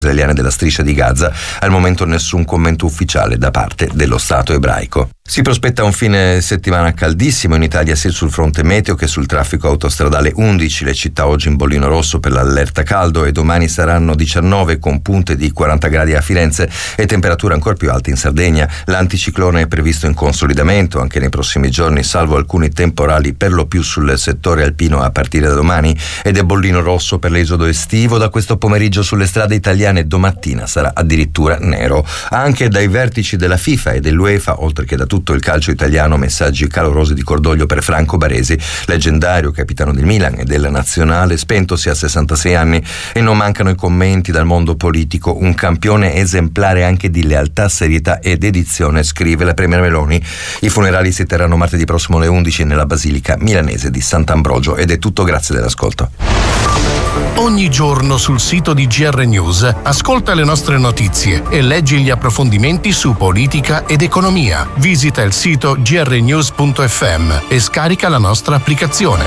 israeliane della striscia di Gaza. Al momento nessun commento ufficiale da parte dello Stato ebraico. Si prospetta un fine settimana caldissimo in Italia sia sul fronte meteo che sul traffico autostradale. 11 le città oggi in bollino rosso per l'allerta caldo e domani saranno 19 con punte di 40 gradi a Firenze e temperature ancora più alte in Sardegna. L'anticiclone è previsto in consolidamento anche nei prossimi giorni, salvo alcuni temporali per lo più sul settore alpino a partire da domani, ed è bollino rosso per l'esodo estivo. Da questo pomeriggio sulle strade italiane domattina sarà addirittura nero. Anche dai vertici della FIFA e dell'UEFA, oltre che da tutto il calcio italiano, messaggi calorosi di cordoglio per Franco Baresi, leggendario capitano del Milan e della nazionale, spentosi a 66 anni, e non mancano i commenti dal mondo politico. Un campione esemplare anche di lealtà, serietà e dedizione, scrive la Premier Meloni. I funerali si terranno martedì prossimo alle 11 nella Basilica Milanese di Sant'Ambrogio. Ed è tutto, grazie dell'ascolto. Ogni giorno sul sito di GR News ascolta le nostre notizie e leggi gli approfondimenti su politica ed economia. Visita il sito grnews.fm e scarica la nostra applicazione.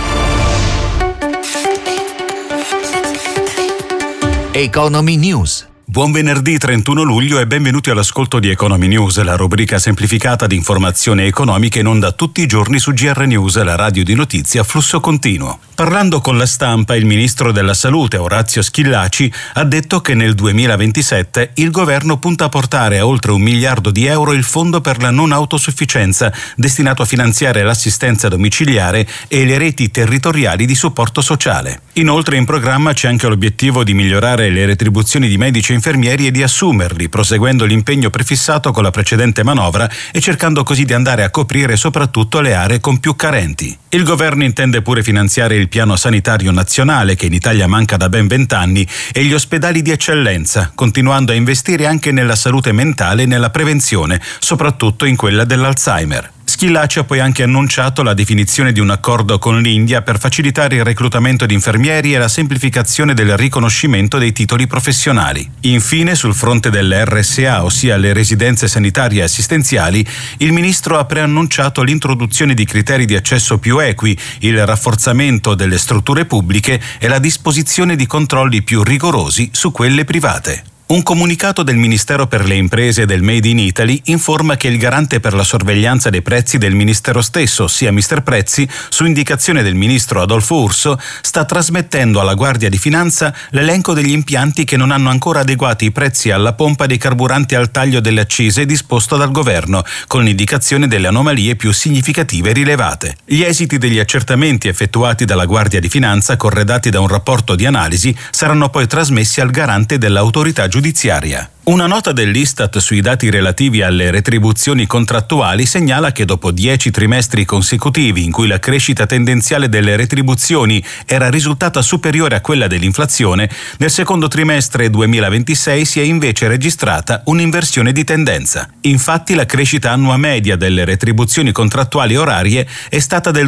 Economy News. Buon venerdì 31 luglio e benvenuti all'ascolto di Economy News, la rubrica semplificata di informazioni economiche in onda tutti i giorni su GR News, la radio di notizie a flusso continuo. Parlando con la stampa, il ministro della Salute, Orazio Schillaci, ha detto che nel 2027 il governo punta a portare a oltre 1 miliardo di euro il fondo per la non autosufficienza, destinato a finanziare l'assistenza domiciliare e le reti territoriali di supporto sociale. Inoltre in programma c'è anche l'obiettivo di migliorare le retribuzioni di medici e infermieri e di assumerli, proseguendo l'impegno prefissato con la precedente manovra e cercando così di andare a coprire soprattutto le aree con più carenti. Il governo intende pure finanziare il piano sanitario nazionale, che in Italia manca da ben 20 anni, e gli ospedali di eccellenza, continuando a investire anche nella salute mentale e nella prevenzione, soprattutto in quella dell'Alzheimer. Schillaci ha poi anche annunciato la definizione di un accordo con l'India per facilitare il reclutamento di infermieri e la semplificazione del riconoscimento dei titoli professionali. Infine, sul fronte delle RSA, ossia le residenze sanitarie e assistenziali, il ministro ha preannunciato l'introduzione di criteri di accesso più equi, il rafforzamento delle strutture pubbliche e la disposizione di controlli più rigorosi su quelle private. Un comunicato del Ministero per le Imprese e del Made in Italy informa che il garante per la sorveglianza dei prezzi del Ministero stesso, ossia Mister Prezzi, su indicazione del Ministro Adolfo Urso, sta trasmettendo alla Guardia di Finanza l'elenco degli impianti che non hanno ancora adeguati i prezzi alla pompa dei carburanti al taglio delle accise disposto dal Governo, con l'indicazione delle anomalie più significative rilevate. Gli esiti degli accertamenti effettuati dalla Guardia di Finanza, corredati da un rapporto di analisi, saranno poi trasmessi al garante dell'autorità giudiziaria. Una nota dell'Istat sui dati relativi alle retribuzioni contrattuali segnala che dopo 10 trimestri consecutivi in cui la crescita tendenziale delle retribuzioni era risultata superiore a quella dell'inflazione, nel secondo trimestre 2026 si è invece registrata un'inversione di tendenza. Infatti la crescita annua media delle retribuzioni contrattuali orarie è stata del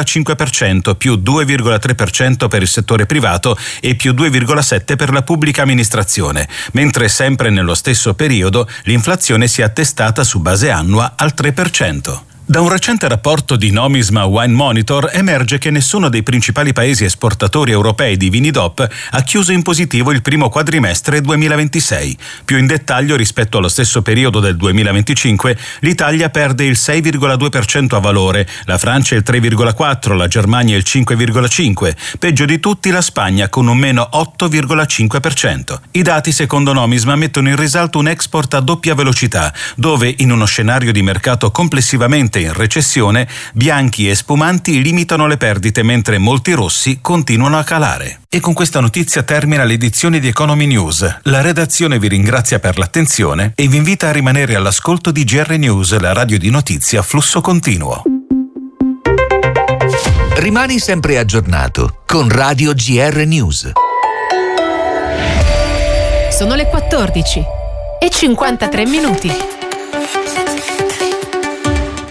2,5%, più 2,3% per il settore privato e più 2,7% per la pubblica amministrazione, mentre sempre nello stesso periodo l'inflazione si è attestata su base annua al 3%. Da un recente rapporto di Nomisma Wine Monitor emerge che nessuno dei principali paesi esportatori europei di vini DOP ha chiuso in positivo il primo quadrimestre 2026. Più in dettaglio, rispetto allo stesso periodo del 2025, l'Italia perde il 6,2% a valore, la Francia il 3,4%, la Germania il 5,5%, peggio di tutti la Spagna con un meno 8,5%. I dati, secondo Nomisma, mettono in risalto un export a doppia velocità, dove in uno scenario di mercato complessivamente in recessione, bianchi e spumanti limitano le perdite mentre molti rossi continuano a calare. E con questa notizia termina l'edizione di Economy News. La redazione vi ringrazia per l'attenzione e vi invita a rimanere all'ascolto di GR News, la radio di notizie a flusso continuo. Rimani sempre aggiornato con Radio GR News. Sono le 14 e 53 minuti.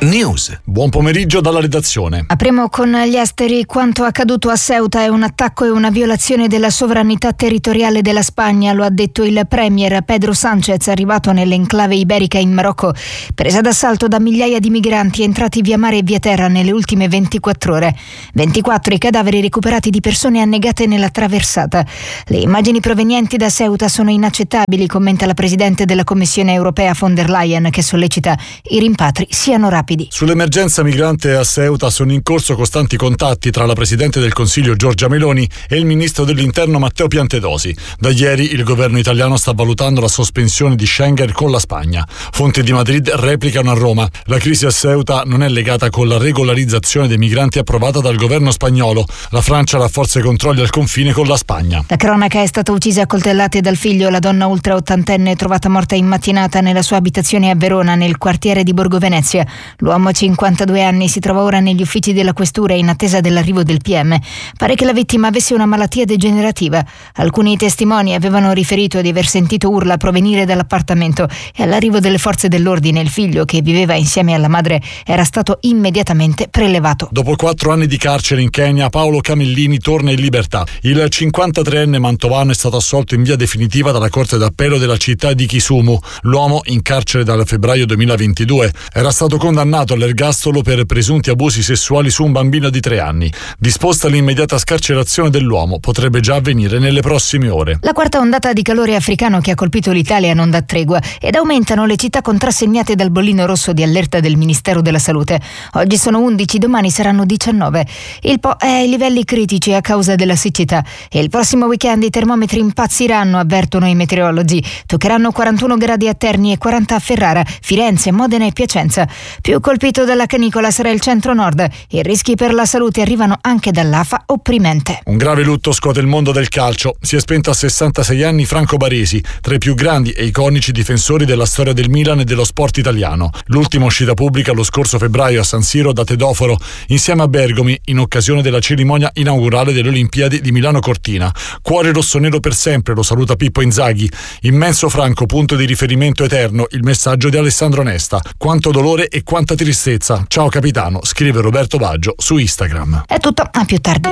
News. Buon pomeriggio dalla redazione. Apriamo con gli esteri. Quanto accaduto a Ceuta è un attacco e una violazione della sovranità territoriale della Spagna, lo ha detto il premier Pedro Sánchez, arrivato nell'enclave iberica in Marocco, presa d'assalto da migliaia di migranti entrati via mare e via terra nelle ultime 24 ore. 24 i cadaveri recuperati di persone annegate nella traversata. Le immagini provenienti da Ceuta sono inaccettabili, commenta la presidente della Commissione europea von der Leyen, che sollecita i rimpatri siano rapidi. Sull'emergenza migrante a Ceuta sono in corso costanti contatti tra la Presidente del Consiglio Giorgia Meloni e il Ministro dell'Interno Matteo Piantedosi. Da ieri il governo italiano sta valutando la sospensione di Schengen con la Spagna. Fonti di Madrid replicano a Roma: la crisi a Ceuta non è legata con la regolarizzazione dei migranti approvata dal governo spagnolo. La Francia rafforza i controlli al confine con la Spagna. La cronaca: è stata uccisa a coltellate dal figlio la donna ultra ottantenne trovata morta in mattinata nella sua abitazione a Verona, nel quartiere di Borgo Venezia. L'uomo, 52 anni, si trova ora negli uffici della questura in attesa dell'arrivo del PM. Pare che la vittima avesse una malattia degenerativa. Alcuni testimoni avevano riferito di aver sentito urla provenire dall'appartamento e all'arrivo delle forze dell'ordine il figlio, che viveva insieme alla madre, era stato immediatamente prelevato. Dopo 4 anni di carcere in Kenya, Paolo Camillini torna in libertà. Il 53enne mantovano è stato assolto in via definitiva dalla Corte d'Appello della città di Kisumu. L'uomo, in carcere dal febbraio 2022, era stato condannato all'ergastolo per presunti abusi sessuali su un bambino di 3 anni. Disposta l'immediata scarcerazione dell'uomo, potrebbe già avvenire nelle prossime ore. La quarta ondata di calore africano che ha colpito l'Italia non dà tregua ed aumentano le città contrassegnate dal bollino rosso di allerta del Ministero della Salute. Oggi sono 11, domani saranno 19. Il Po è ai livelli critici a causa della siccità e il prossimo weekend i termometri impazziranno, avvertono i meteorologi. Toccheranno 41 gradi a Terni e 40 a Ferrara, Firenze, Modena e Piacenza. Più colpito dalla canicola sarà il centro-nord. I rischi per la salute arrivano anche dall'afa opprimente. Un grave lutto scuote il mondo del calcio. Si è spento a 66 anni Franco Baresi, tra i più grandi e iconici difensori della storia del Milan e dello sport italiano. L'ultima uscita pubblica lo scorso febbraio a San Siro da Tedoforo, insieme a Bergomi, in occasione della cerimonia inaugurale delle Olimpiadi di Milano Cortina. Cuore rossonero per sempre, lo saluta Pippo Inzaghi. Immenso Franco, punto di riferimento eterno, il messaggio di Alessandro Nesta. Quanto dolore e quanta tristezza. Ciao capitano, scrive Roberto Baggio su Instagram. È tutto, a più tardi.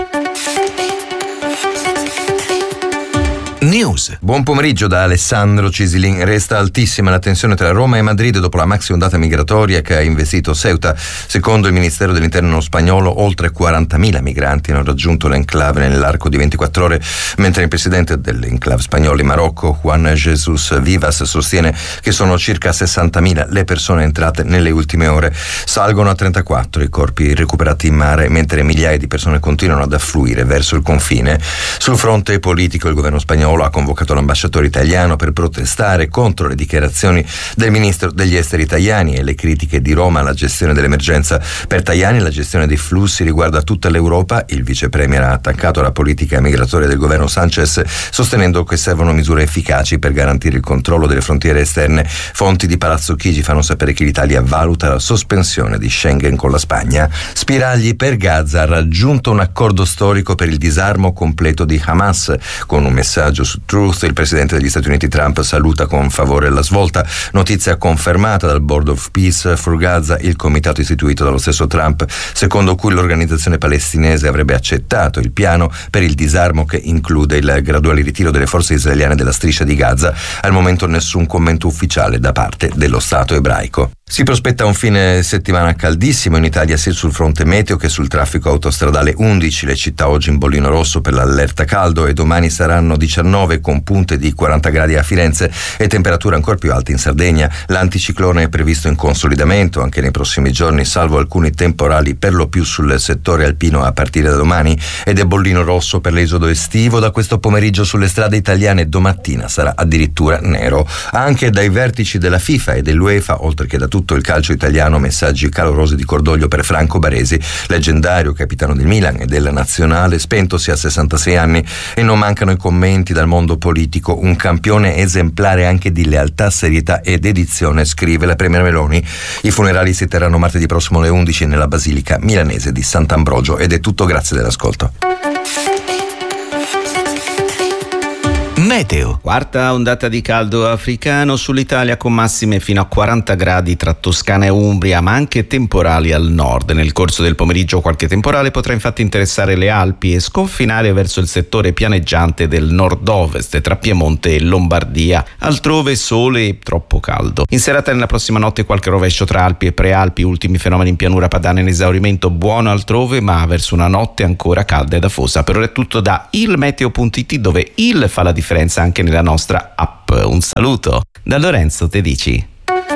News. Buon pomeriggio da Alessandro Cisilin. Resta altissima la tensione tra Roma e Madrid dopo la maxi ondata migratoria che ha investito Ceuta. Secondo il Ministero dell'Interno spagnolo, oltre 40.000 migranti hanno raggiunto l'enclave nell'arco di 24 ore, mentre il presidente dell'enclave spagnolo in Marocco, Juan Jesús Vivas, sostiene che sono circa 60.000 le persone entrate nelle ultime ore. Salgono a 34 i corpi recuperati in mare, mentre migliaia di persone continuano ad affluire verso il confine. Sul fronte politico, il governo spagnolo ha convocato l'ambasciatore italiano per protestare contro le dichiarazioni del ministro degli esteri Tajani e le critiche di Roma alla gestione dell'emergenza. Per Tajani la gestione dei flussi riguarda tutta l'Europa. Il vice premier ha attaccato la politica migratoria del governo Sánchez, sostenendo che servono misure efficaci per garantire il controllo delle frontiere esterne. Fonti di Palazzo Chigi fanno sapere che l'Italia valuta la sospensione di Schengen con la Spagna. Spiragli per Gaza: ha raggiunto un accordo storico per il disarmo completo di Hamas. Con un messaggio su Truth, il presidente degli Stati Uniti Trump saluta con favore la svolta, notizia confermata dal Board of Peace for Gaza, il comitato istituito dallo stesso Trump, secondo cui l'organizzazione palestinese avrebbe accettato il piano per il disarmo che include il graduale ritiro delle forze israeliane dalla striscia di Gaza. Al momento nessun commento ufficiale da parte dello Stato ebraico. Si prospetta un fine settimana caldissimo in Italia, sia sul fronte meteo che sul traffico autostradale. 11 le città oggi in bollino rosso per l'allerta caldo e domani saranno 19 con punte di 40 gradi a Firenze e temperature ancora più alte in Sardegna. L'anticiclone è previsto in consolidamento anche nei prossimi giorni, salvo alcuni temporali per lo più sul settore alpino a partire da domani, ed è bollino rosso per l'esodo estivo da questo pomeriggio sulle strade italiane. Domattina sarà addirittura nero. Anche dai vertici della FIFA e dell'UEFA, oltre che da tutto il calcio italiano, messaggi calorosi di cordoglio per Franco Baresi, leggendario capitano del Milan e della Nazionale, spentosi a 66 anni, e non mancano i commenti dal mondo politico. Un campione esemplare anche di lealtà, serietà ed dedizione, scrive la premier Meloni. I funerali si terranno martedì prossimo alle 11 nella basilica milanese di Sant'Ambrogio. Ed è tutto, grazie dell'ascolto. Meteo. Quarta ondata di caldo africano sull'Italia con massime fino a 40 gradi tra Toscana e Umbria, ma anche temporali al nord. Nel corso del pomeriggio qualche temporale potrà infatti interessare le Alpi e sconfinare verso il settore pianeggiante del nord-ovest tra Piemonte e Lombardia. Altrove sole e troppo caldo. In serata nella prossima notte qualche rovescio tra Alpi e Prealpi, ultimi fenomeni in pianura padana in esaurimento, buono altrove, ma verso una notte ancora calda ed afosa. Per ora è tutto da ilmeteo.it, dove il fa la differenza anche nella nostra app. Un saluto da Lorenzo Tedici.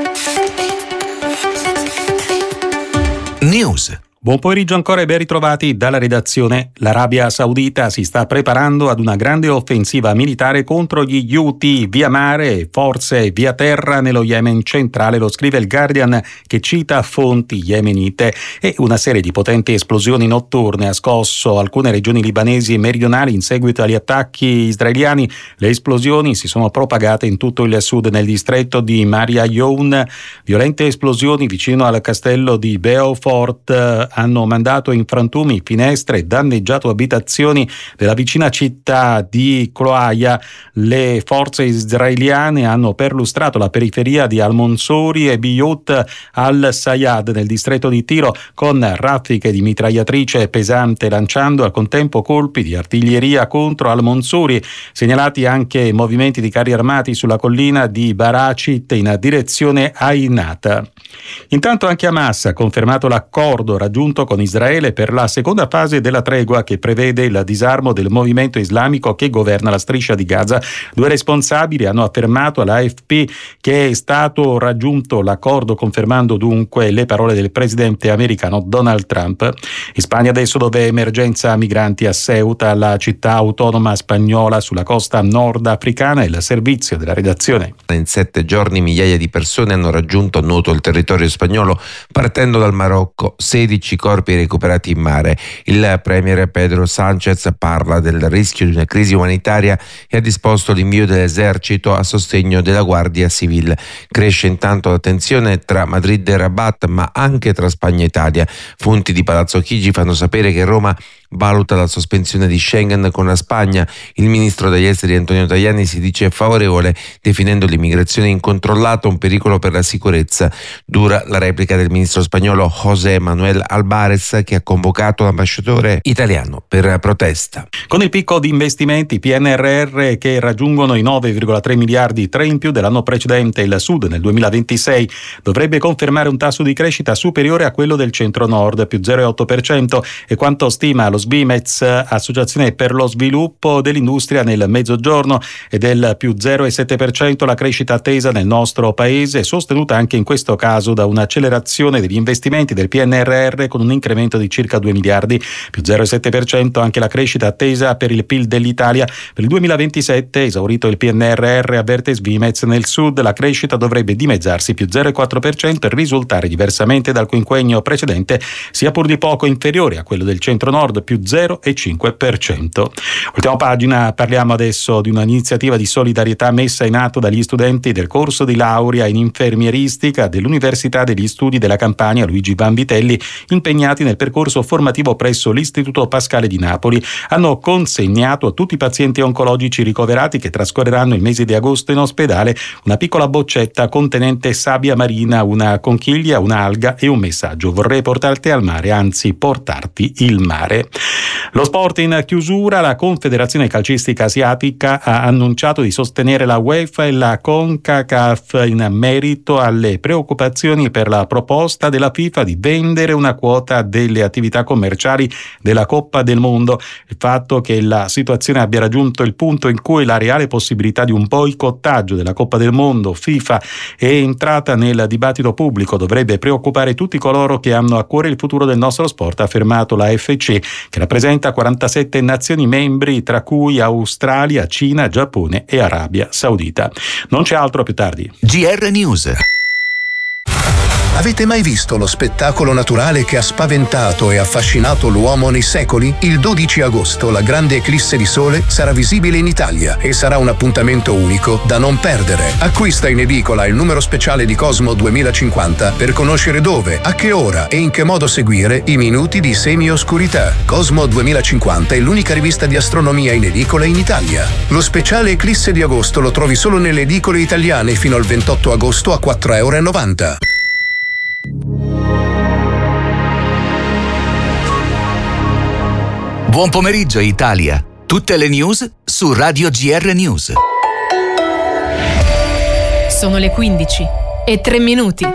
News. Buon pomeriggio ancora e ben ritrovati dalla redazione. L'Arabia Saudita si sta preparando ad una grande offensiva militare contro gli Houthi via mare e forze via terra nello Yemen centrale, lo scrive il Guardian, che cita fonti yemenite. E una serie di potenti esplosioni notturne ha scosso alcune regioni libanesi e meridionali in seguito agli attacchi israeliani. Le esplosioni si sono propagate in tutto il sud, nel distretto di Maria Youn. Violente esplosioni vicino al castello di Beaufort hanno mandato in frantumi finestre e danneggiato abitazioni della vicina città di Kloaya. Le forze israeliane hanno perlustrato la periferia di Al-Monsuri e Biyut al-Sayad nel distretto di Tiro con raffiche di mitragliatrice pesante, lanciando al contempo colpi di artiglieria contro Al-Monsuri. Segnalati anche movimenti di carri armati sulla collina di Baracit in direzione Ainata. Intanto anche Hamas ha confermato l'accordo raggiunto con Israele per la seconda fase della tregua, che prevede il disarmo del movimento islamico che governa la striscia di Gaza. Due responsabili hanno affermato all'AFP che è stato raggiunto l'accordo, confermando dunque le parole del presidente americano Donald Trump. In Spagna adesso, dove emergenza migranti a Ceuta, la città autonoma spagnola sulla costa nordafricana, il servizio della redazione. In 7 giorni migliaia di persone hanno raggiunto a nuoto il territorio spagnolo partendo dal Marocco, 16 corpi recuperati in mare. Il premier Pedro Sánchez parla del rischio di una crisi umanitaria e ha disposto l'invio dell'esercito a sostegno della Guardia Civile. Cresce intanto la tensione tra Madrid e Rabat, ma anche tra Spagna e Italia. Fonti di Palazzo Chigi fanno sapere che Roma valuta la sospensione di Schengen con la Spagna. Il ministro degli esteri Antonio Tajani si dice favorevole, definendo l'immigrazione incontrollata un pericolo per la sicurezza. Dura la replica del ministro spagnolo José Manuel Álvarez, che ha convocato l'ambasciatore italiano per protesta. Con il picco di investimenti PNRR che raggiungono i 9,3 miliardi, 3 in più dell'anno precedente, il Sud nel 2026 dovrebbe confermare un tasso di crescita superiore a quello del centro-nord, più 0,8%, e quanto stima lo Svimez, Associazione per lo sviluppo dell'industria nel Mezzogiorno, e del più 0,7% la crescita attesa nel nostro paese, sostenuta anche in questo caso da un'accelerazione degli investimenti del PNRR con un incremento di circa 2 miliardi, più 0,7% anche la crescita attesa per il PIL dell'Italia. Per il 2027, esaurito il PNRR, avverte Svimez, nel Sud la crescita dovrebbe dimezzarsi, più 0,4%, e risultare, diversamente dal quinquennio precedente, sia pur di poco inferiore a quello del centro-nord, più 0,5%. Ultima pagina, parliamo adesso di un'iniziativa di solidarietà messa in atto dagli studenti del corso di laurea in infermieristica dell'Università degli Studi della Campania Luigi Vanvitelli, impegnati nel percorso formativo presso l'Istituto Pascale di Napoli. Hanno consegnato a tutti i pazienti oncologici ricoverati, che trascorreranno il mese di agosto in ospedale, una piccola boccetta contenente sabbia marina, una conchiglia, un'alga e un messaggio: vorrei portarti al mare, anzi portarti il mare. Lo sport in chiusura. La Confederazione Calcistica Asiatica ha annunciato di sostenere la UEFA e la CONCACAF in merito alle preoccupazioni per la proposta della FIFA di vendere una quota delle attività commerciali della Coppa del Mondo. Il fatto che la situazione abbia raggiunto il punto in cui la reale possibilità di un boicottaggio della Coppa del Mondo FIFA è entrata nel dibattito pubblico dovrebbe preoccupare tutti coloro che hanno a cuore il futuro del nostro sport, ha affermato la FC, che rappresenta 47 nazioni membri, tra cui Australia, Cina, Giappone e Arabia Saudita. Non c'è altro, più tardi. GR News. Avete mai visto lo spettacolo naturale che ha spaventato e affascinato l'uomo nei secoli? Il 12 agosto la grande eclisse di sole sarà visibile in Italia e sarà un appuntamento unico da non perdere. Acquista in edicola il numero speciale di Cosmo 2050 per conoscere dove, a che ora e in che modo seguire i minuti di semi-oscurità. Cosmo 2050 è l'unica rivista di astronomia in edicola in Italia. Lo speciale eclisse di agosto lo trovi solo nelle edicole italiane fino al 28 agosto a €4,90. Buon pomeriggio Italia. Tutte le news su Radio GR News. Sono le 15:03.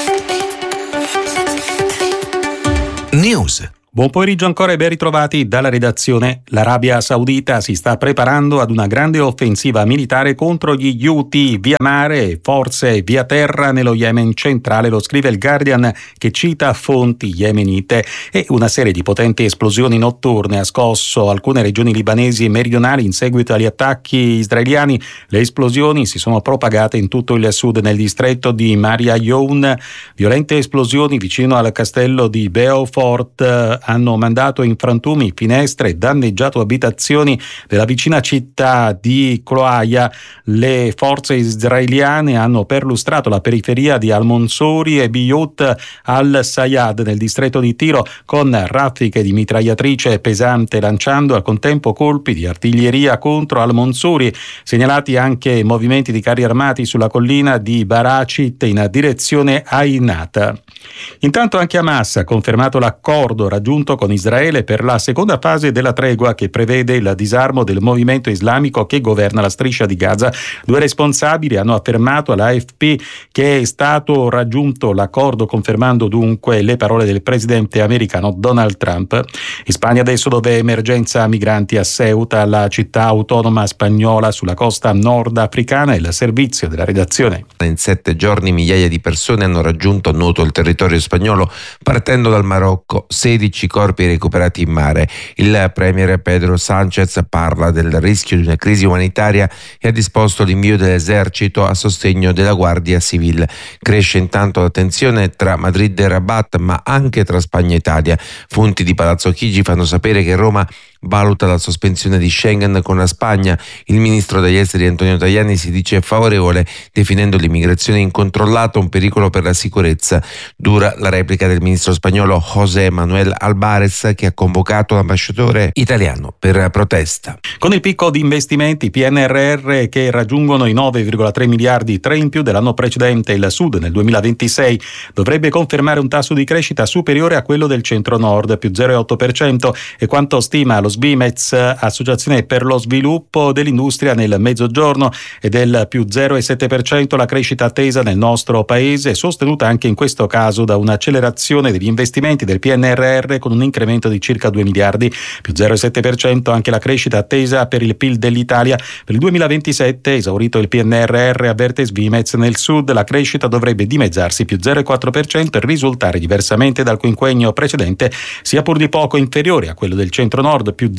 News. Buon pomeriggio ancora e ben ritrovati dalla redazione. L'Arabia Saudita si sta preparando ad una grande offensiva militare contro gli Houthi via mare e forze via terra nello Yemen centrale, lo scrive il Guardian che cita fonti yemenite. E una serie di potenti esplosioni notturne ha scosso alcune regioni libanesi e meridionali in seguito agli attacchi israeliani. Le esplosioni si sono propagate in tutto il sud, nel distretto di Maria Youn. Violente esplosioni vicino al castello di Beaufort hanno mandato in frantumi finestre e danneggiato abitazioni della vicina città di Kloaya. Le forze israeliane hanno perlustrato la periferia di Al-Monsuri e Biyut al-Sayad nel distretto di Tiro con raffiche di mitragliatrice pesante, lanciando al contempo colpi di artiglieria contro Al-Monsuri. Segnalati anche movimenti di carri armati sulla collina di Baracit in direzione Ainata. Intanto anche Hamas ha confermato l'accordo raggiunto con Israele per la seconda fase della tregua che prevede il disarmo del movimento islamico che governa la striscia di Gaza. Due responsabili hanno affermato all'AFP che è stato raggiunto l'accordo, confermando dunque le parole del presidente americano Donald Trump. In Spagna adesso, dove è emergenza migranti a Ceuta, la città autonoma spagnola sulla costa nordafricana, il servizio della redazione. In 7 giorni migliaia di persone hanno raggiunto a nuoto il territorio spagnolo partendo dal Marocco, 16 corpi recuperati in mare. Il premier Pedro Sánchez parla del rischio di una crisi umanitaria e ha disposto l'invio dell'esercito a sostegno della Guardia Civile. Cresce intanto la tensione tra Madrid e Rabat, ma anche tra Spagna e Italia. Fonti di Palazzo Chigi fanno sapere che Roma valuta la sospensione di Schengen con la Spagna. Il ministro degli esteri Antonio Tajani si dice favorevole, definendo l'immigrazione incontrollata un pericolo per la sicurezza. Dura la replica del ministro spagnolo José Manuel Álvarez, che ha convocato l'ambasciatore italiano per protesta. Con il picco di investimenti PNRR che raggiungono i 9,3 miliardi, 3 in più dell'anno precedente, il Sud nel 2026 dovrebbe confermare un tasso di crescita superiore a quello del centro-nord, più 0,8%, e quanto stima lo Svimez, Associazione per lo sviluppo dell'industria nel Mezzogiorno, e del più 0,7% la crescita attesa nel nostro paese, sostenuta anche in questo caso da un'accelerazione degli investimenti del PNRR con un incremento di circa 2 miliardi, più 0,7% anche la crescita attesa per il PIL dell'Italia. Per il 2027, esaurito il PNRR, avverte Svimez, nel Sud la crescita dovrebbe dimezzarsi, più 0,4%, e risultare, diversamente dal quinquennio precedente, sia pur di poco inferiore a quello del centro-nord, più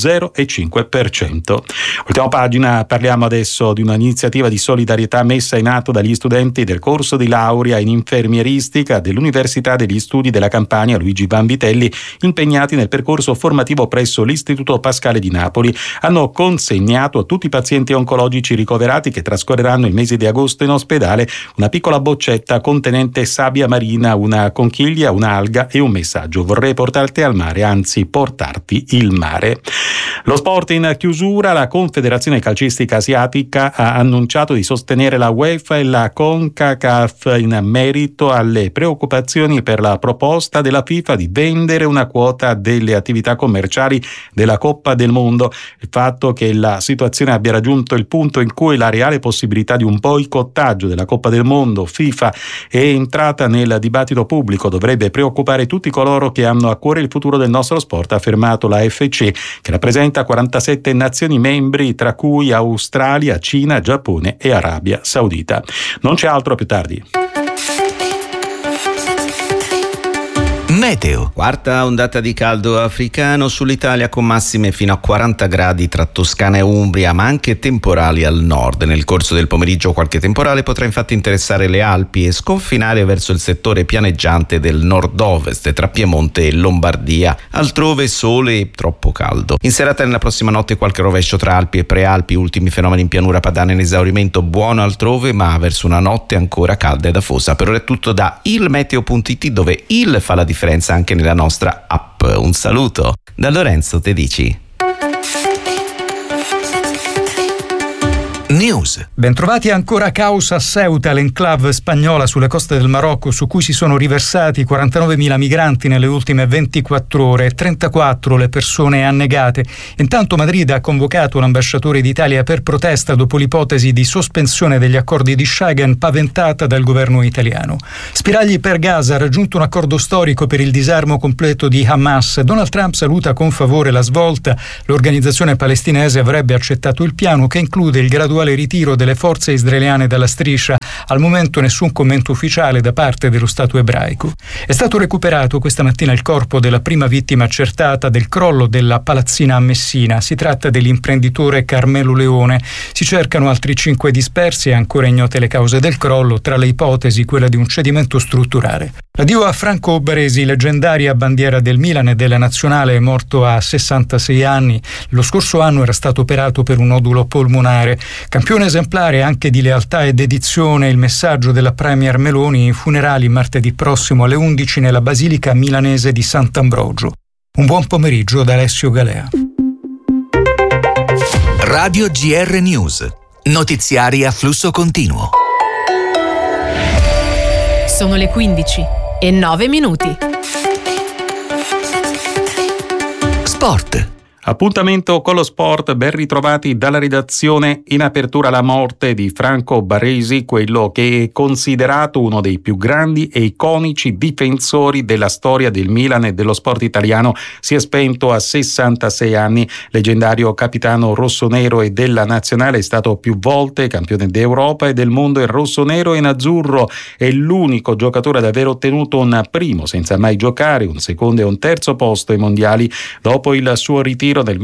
0,5%. Ultima pagina, parliamo adesso di un'iniziativa di solidarietà messa in atto dagli studenti del corso di laurea in infermieristica dell'Università degli Studi della Campania Luigi Vanvitelli, impegnati nel percorso formativo presso l'Istituto Pascale di Napoli. Hanno consegnato a tutti i pazienti oncologici ricoverati che trascorreranno il mese di agosto in ospedale una piccola boccetta contenente sabbia marina, una conchiglia, un'alga e un messaggio: vorrei portarti al mare, anzi portarti il mare. Lo sport in chiusura, la Confederazione Calcistica Asiatica ha annunciato di sostenere la UEFA e la CONCACAF in merito alle preoccupazioni per la proposta della FIFA di vendere una quota delle attività commerciali della Coppa del Mondo. Il fatto che la situazione abbia raggiunto il punto in cui la reale possibilità di un boicottaggio della Coppa del Mondo FIFA è entrata nel dibattito pubblico dovrebbe preoccupare tutti coloro che hanno a cuore il futuro del nostro sport, ha affermato la FC, che rappresenta 47 nazioni membri, tra cui Australia, Cina, Giappone e Arabia Saudita. Non c'è altro, più tardi. Meteo. Quarta ondata di caldo africano sull'Italia con massime fino a 40 gradi tra Toscana e Umbria, ma anche temporali al nord. Nel corso del pomeriggio qualche temporale potrà infatti interessare le Alpi e sconfinare verso il settore pianeggiante del nord-ovest tra Piemonte e Lombardia. Altrove sole e troppo caldo. In serata nella prossima notte qualche rovescio tra Alpi e Prealpi, ultimi fenomeni in pianura padana in esaurimento, buono altrove, ma verso una notte ancora calda ed afosa. Per ora è tutto da ilmeteo.it, dove il fa la differenza anche nella nostra app. Un saluto da Lorenzo Tedici. News. Bentrovati. Ancora caos a Ceuta, l'enclave spagnola sulle coste del Marocco, su cui si sono riversati 49.000 migranti nelle ultime 24 ore, 34 le persone annegate. Intanto Madrid ha convocato l'ambasciatore d'Italia per protesta dopo l'ipotesi di sospensione degli accordi di Schengen paventata dal governo italiano. Spiragli per Gaza, ha raggiunto un accordo storico per il disarmo completo di Hamas. Donald Trump saluta con favore la svolta. L'organizzazione palestinese avrebbe accettato il piano, che include il graduale ritiro delle forze israeliane dalla striscia. Al momento nessun commento ufficiale da parte dello Stato ebraico. È stato recuperato questa mattina il corpo della prima vittima accertata del crollo della palazzina a Messina. Si tratta dell'imprenditore Carmelo Leone. Si cercano altri 5 dispersi e ancora ignote le cause del crollo, tra le ipotesi quella di un cedimento strutturale. Addio a Franco Baresi, leggendaria bandiera del Milan e della Nazionale, è morto a 66 anni. Lo scorso anno era stato operato per un nodulo polmonare. Campione esemplare anche di lealtà e dedizione, il messaggio della Premier Meloni in funerali martedì prossimo alle 11 nella Basilica milanese di Sant'Ambrogio. Un buon pomeriggio da Alessio Galea. Radio GR News. Notiziari a flusso continuo. Sono le 15:09. Sport. Appuntamento con lo sport, ben ritrovati dalla redazione. In apertura la morte di Franco Baresi, quello che è considerato uno dei più grandi e iconici difensori della storia del Milan e dello sport italiano. Si è spento a 66 anni. Leggendario capitano rossonero e della nazionale, è stato più volte campione d'Europa e del mondo in rossonero e in azzurro. È l'unico giocatore ad aver ottenuto un primo senza mai giocare, un secondo e un terzo posto ai mondiali. Dopo il suo ritiro nel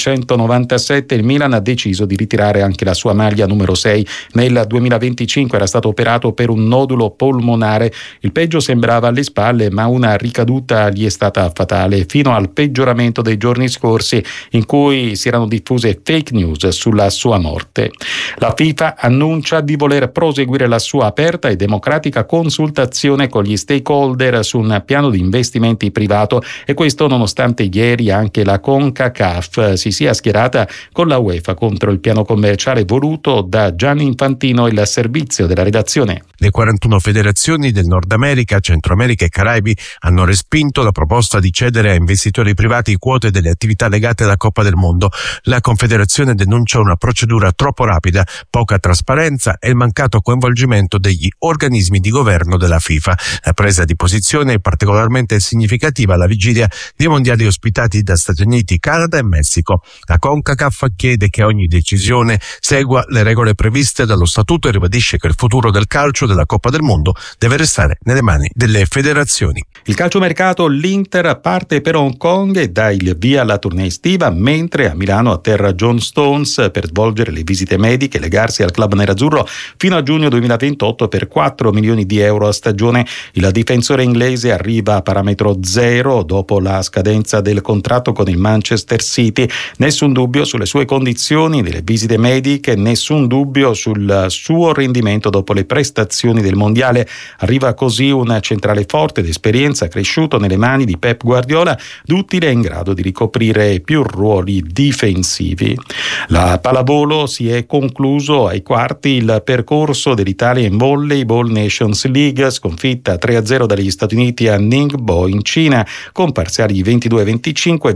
1997 il Milan ha deciso di ritirare anche la sua maglia numero 6. Nel 2025 era stato operato per un nodulo polmonare. Il peggio sembrava alle spalle, ma una ricaduta gli è stata fatale, fino al peggioramento dei giorni scorsi, in cui si erano diffuse fake news sulla sua morte. La FIFA annuncia di voler proseguire la sua aperta e democratica consultazione con gli stakeholder su un piano di investimenti privato, e questo nonostante ieri anche la CONCACAF si sia schierata con la UEFA contro il piano commerciale voluto da Gianni Infantino, il servizio della redazione. Le 41 federazioni del Nord America, Centro America e Caraibi hanno respinto la proposta di cedere a investitori privati quote delle attività legate alla Coppa del Mondo. La Confederazione denuncia una procedura troppo rapida, poca trasparenza e il mancato coinvolgimento degli organismi di governo della FIFA. La presa di posizione è particolarmente significativa alla vigilia dei mondiali ospitati da Stati Uniti, Canada e Messico. La CONCACAF chiede che ogni decisione segua le regole previste dallo statuto e ribadisce che il futuro del calcio della Coppa del Mondo deve restare nelle mani delle federazioni. Il calciomercato, l'Inter parte per Hong Kong e dà il via alla tournée estiva, mentre a Milano atterra John Stones per svolgere le visite mediche e legarsi al club nerazzurro fino a giugno 2028 per 4 milioni di euro a stagione. Il difensore inglese arriva a parametro zero dopo la scadenza del contratto con il Manchester City. Nessun dubbio sulle sue condizioni delle visite mediche, nessun dubbio sul suo rendimento dopo le prestazioni del mondiale. Arriva così un centrale forte ed esperienza, cresciuto nelle mani di Pep Guardiola, duttile e in grado di ricoprire più ruoli difensivi. La pallavolo, si è concluso ai quarti il percorso dell'Italia in Volleyball Nations League, sconfitta 3-0 dagli Stati Uniti a Ningbo in Cina con parziali 22-25,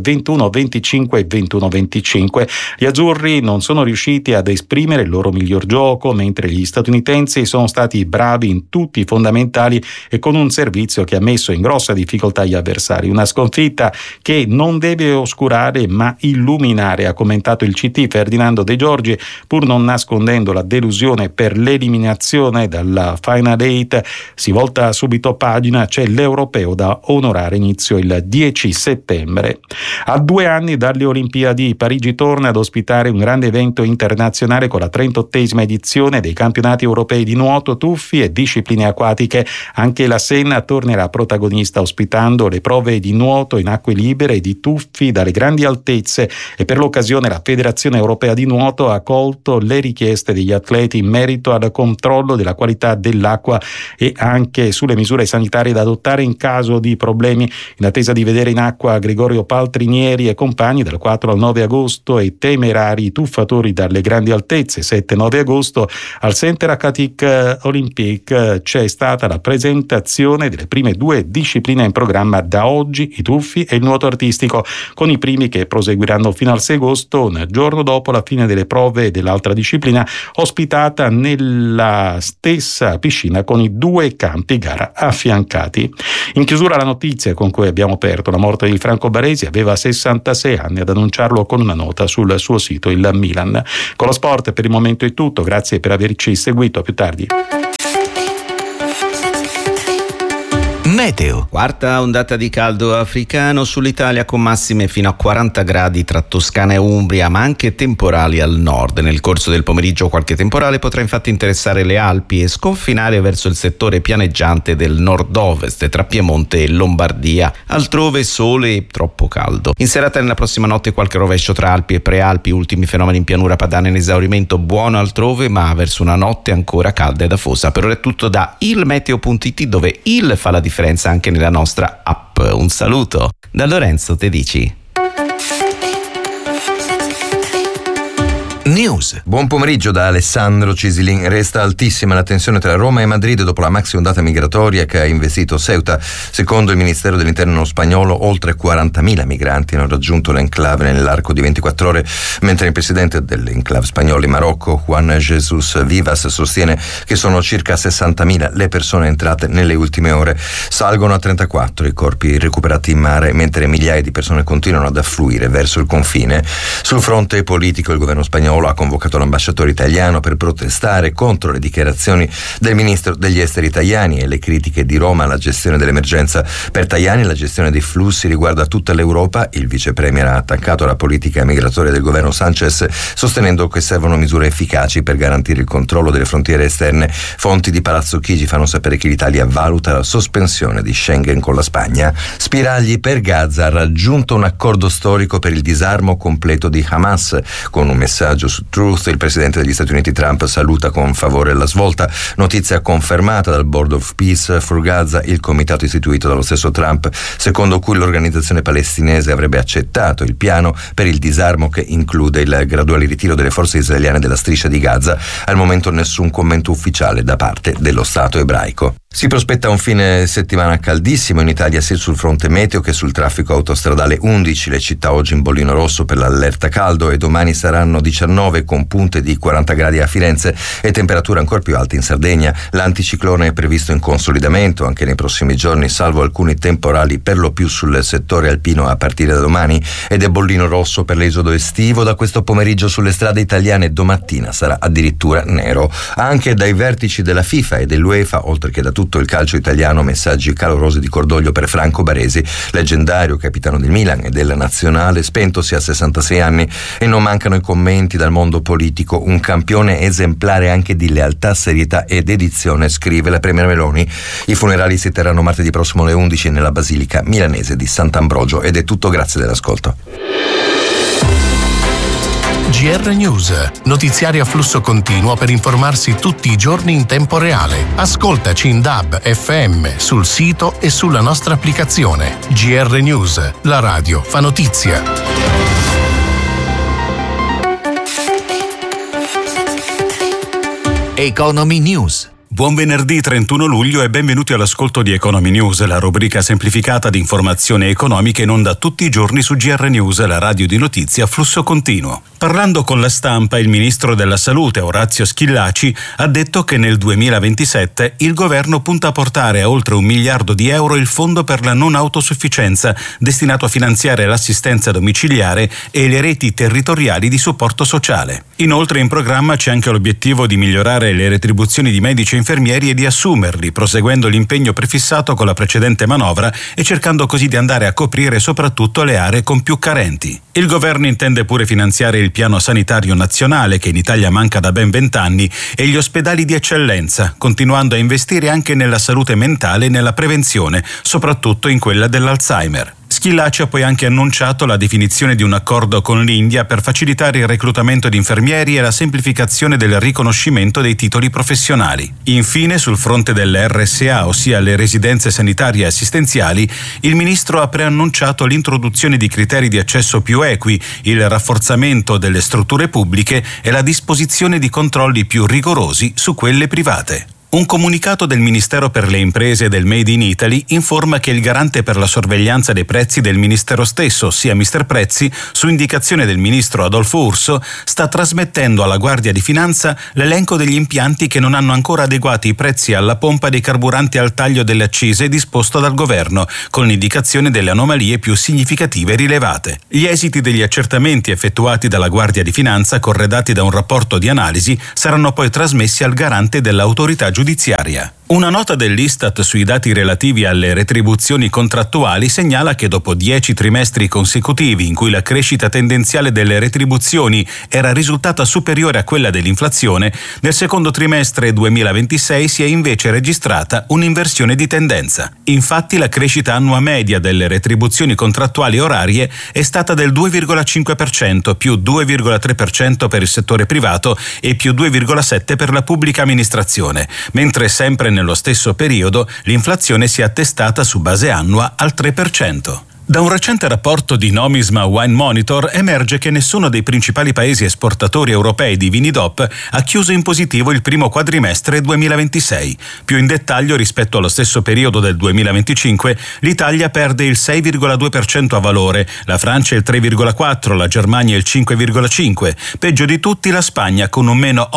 21-25 e 21-25. Gli azzurri non sono riusciti ad esprimere il loro miglior gioco, mentre gli statunitensi sono stati bravi in tutti i fondamentali e con un servizio che ha messo in grossa difficoltà gli avversari. Una sconfitta che non deve oscurare ma illuminare, ha commentato il CT Ferdinando De Giorgi, pur non nascondendo la delusione per l'eliminazione dalla Final 8. Si volta subito pagina, c'è l'Europeo da onorare, inizio il 10 settembre. A 2 anni dalle Olimpiadi, Parigi torna ad ospitare un grande evento internazionale con la 38esima edizione dei campionati europei di nuoto, tuffi e discipline acquatiche. Anche la Senna tornerà protagonista ospitando le prove di nuoto in acque libere e di tuffi dalle grandi altezze, e per l'occasione la Federazione Europea di Nuoto ha accolto le richieste degli atleti in merito al controllo della qualità dell'acqua e anche sulle misure sanitarie da adottare in caso di problemi. In attesa di vedere in acqua Gregorio Paltrinieri e compagni dal 4 al 9 agosto e temerari tuffatori dalle grandi altezze 7-9 agosto, al Center Aquatic Olympique c'è stata la presentazione delle prime 2 discipline in programma da oggi, i tuffi e il nuoto artistico, con i primi che proseguiranno fino al 6 agosto, un giorno dopo la fine delle prove dell'altra disciplina, ospitata nella stessa piscina con i 2 campi gara affiancati. In chiusura la notizia con cui abbiamo aperto: la morte di Franco Baresi, aveva 66 anni, ad annunciarlo con una nota sul suo sito il Milan. Con lo sport per il momento è tutto, grazie per averci seguito, a più tardi. Meteo. Quarta ondata di caldo africano sull'Italia con massime fino a 40 gradi tra Toscana e Umbria, ma anche temporali al nord. Nel corso del pomeriggio qualche temporale potrà infatti interessare le Alpi e sconfinare verso il settore pianeggiante del nord-ovest tra Piemonte e Lombardia. Altrove sole e troppo caldo. In serata nella prossima notte qualche rovescio tra Alpi e Prealpi, ultimi fenomeni in pianura padana in esaurimento, buono altrove, ma verso una notte ancora calda ed afosa. Per ora è tutto da ilmeteo.it, dove il fa la differenza anche nella nostra app. Un saluto da Lorenzo Tedici. News. Buon pomeriggio da Alessandro Cisilin. Resta altissima la tensione tra Roma e Madrid dopo la maxi ondata migratoria che ha investito Ceuta. Secondo il Ministero dell'Interno spagnolo, oltre 40.000 migranti hanno raggiunto l'enclave nell'arco di 24 ore, mentre il presidente dell'enclave spagnolo in Marocco, Juan Jesus Vivas, sostiene che sono circa 60.000 le persone entrate nelle ultime ore. Salgono a 34 i corpi recuperati in mare, mentre migliaia di persone continuano ad affluire verso il confine. Sul fronte politico, il governo spagnolo ha convocato l'ambasciatore italiano per protestare contro le dichiarazioni del ministro degli esteri Tajani e le critiche di Roma alla gestione dell'emergenza. Per Tajani la gestione dei flussi riguarda tutta l'Europa. Il vice premier ha attaccato la politica migratoria del governo Sanchez, sostenendo che servono misure efficaci per garantire il controllo delle frontiere esterne. Fonti di Palazzo Chigi fanno sapere che l'Italia valuta la sospensione di Schengen con la Spagna. Spiragli per Gaza: ha raggiunto un accordo storico per il disarmo completo di Hamas. Con un messaggio su Truth, il presidente degli Stati Uniti Trump saluta con favore la svolta, notizia confermata dal Board of Peace for Gaza, il comitato istituito dallo stesso Trump, secondo cui l'organizzazione palestinese avrebbe accettato il piano per il disarmo che include il graduale ritiro delle forze israeliane dalla striscia di Gaza. Al momento nessun commento ufficiale da parte dello Stato ebraico. Si prospetta un fine settimana caldissimo in Italia, sia sul fronte meteo che sul traffico autostradale. 11 le città oggi in bollino rosso per l'allerta caldo, e domani saranno 19 con punte di 40 gradi a Firenze e temperature ancora più alte in Sardegna. L'anticiclone è previsto in consolidamento anche nei prossimi giorni, salvo alcuni temporali per lo più sul settore alpino a partire da domani, ed è bollino rosso per l'esodo estivo da questo pomeriggio sulle strade italiane. Domattina sarà addirittura nero. Anche dai vertici della FIFA e dell'UEFA, oltre che da tutto il calcio italiano, messaggi calorosi di cordoglio per Franco Baresi, leggendario capitano del Milan e della Nazionale, spentosi a 66 anni, e non mancano i commenti dal mondo politico. Un campione esemplare anche di lealtà, serietà ed dedizione, scrive la premier Meloni. I funerali si terranno martedì prossimo alle 11 nella Basilica Milanese di Sant'Ambrogio. Ed è tutto, grazie dell'ascolto. GR News, notiziari a flusso continuo per informarsi tutti i giorni in tempo reale. Ascoltaci in DAB, FM, sul sito e sulla nostra applicazione. GR News, la radio fa notizia. Economy News. Buon venerdì 31 luglio e benvenuti all'ascolto di Economy News, la rubrica semplificata di informazioni economiche in onda tutti i giorni su GR News, la radio di notizie a flusso continuo. Parlando con la stampa, il ministro della Salute, Orazio Schillaci, ha detto che nel 2027 il governo punta a portare a oltre €1 miliardo il fondo per la non autosufficienza, destinato a finanziare l'assistenza domiciliare e le reti territoriali di supporto sociale. Inoltre in programma c'è anche l'obiettivo di migliorare le retribuzioni di medici e infermieri e di assumerli, proseguendo l'impegno prefissato con la precedente manovra e cercando così di andare a coprire soprattutto le aree con più carenti. Il governo intende pure finanziare il piano sanitario nazionale, che in Italia manca da ben 20 anni, e gli ospedali di eccellenza, continuando a investire anche nella salute mentale e nella prevenzione, soprattutto in quella dell'Alzheimer. Schillaci ha poi anche annunciato la definizione di un accordo con l'India per facilitare il reclutamento di infermieri e la semplificazione del riconoscimento dei titoli professionali. Infine, sul fronte delle RSA, ossia le residenze sanitarie e assistenziali, il ministro ha preannunciato l'introduzione di criteri di accesso più equi, il rafforzamento delle strutture pubbliche e la disposizione di controlli più rigorosi su quelle private. Un comunicato del Ministero per le Imprese e del Made in Italy informa che il garante per la sorveglianza dei prezzi del Ministero stesso, ossia Mister Prezzi, su indicazione del Ministro Adolfo Urso, sta trasmettendo alla Guardia di Finanza l'elenco degli impianti che non hanno ancora adeguati i prezzi alla pompa dei carburanti al taglio delle accise disposto dal Governo, con l'indicazione delle anomalie più significative rilevate. Gli esiti degli accertamenti effettuati dalla Guardia di Finanza, corredati da un rapporto di analisi, saranno poi trasmessi al garante dell'autorità giudiziaria. Una nota dell'Istat sui dati relativi alle retribuzioni contrattuali segnala che dopo 10 trimestri consecutivi in cui la crescita tendenziale delle retribuzioni era risultata superiore a quella dell'inflazione, nel secondo trimestre 2026 si è invece registrata un'inversione di tendenza. Infatti la crescita annua media delle retribuzioni contrattuali orarie è stata del 2,5%, più 2,3% per il settore privato e più 2,7% per la pubblica amministrazione, mentre sempre nello stesso periodo l'inflazione si è attestata su base annua al 3%. Da un recente rapporto di Nomisma Wine Monitor emerge che nessuno dei principali paesi esportatori europei di vini DOP ha chiuso in positivo il primo quadrimestre 2026. Più in dettaglio, rispetto allo stesso periodo del 2025, l'Italia perde il 6,2% a valore, la Francia il 3,4%, la Germania il 5,5%, peggio di tutti la Spagna con un meno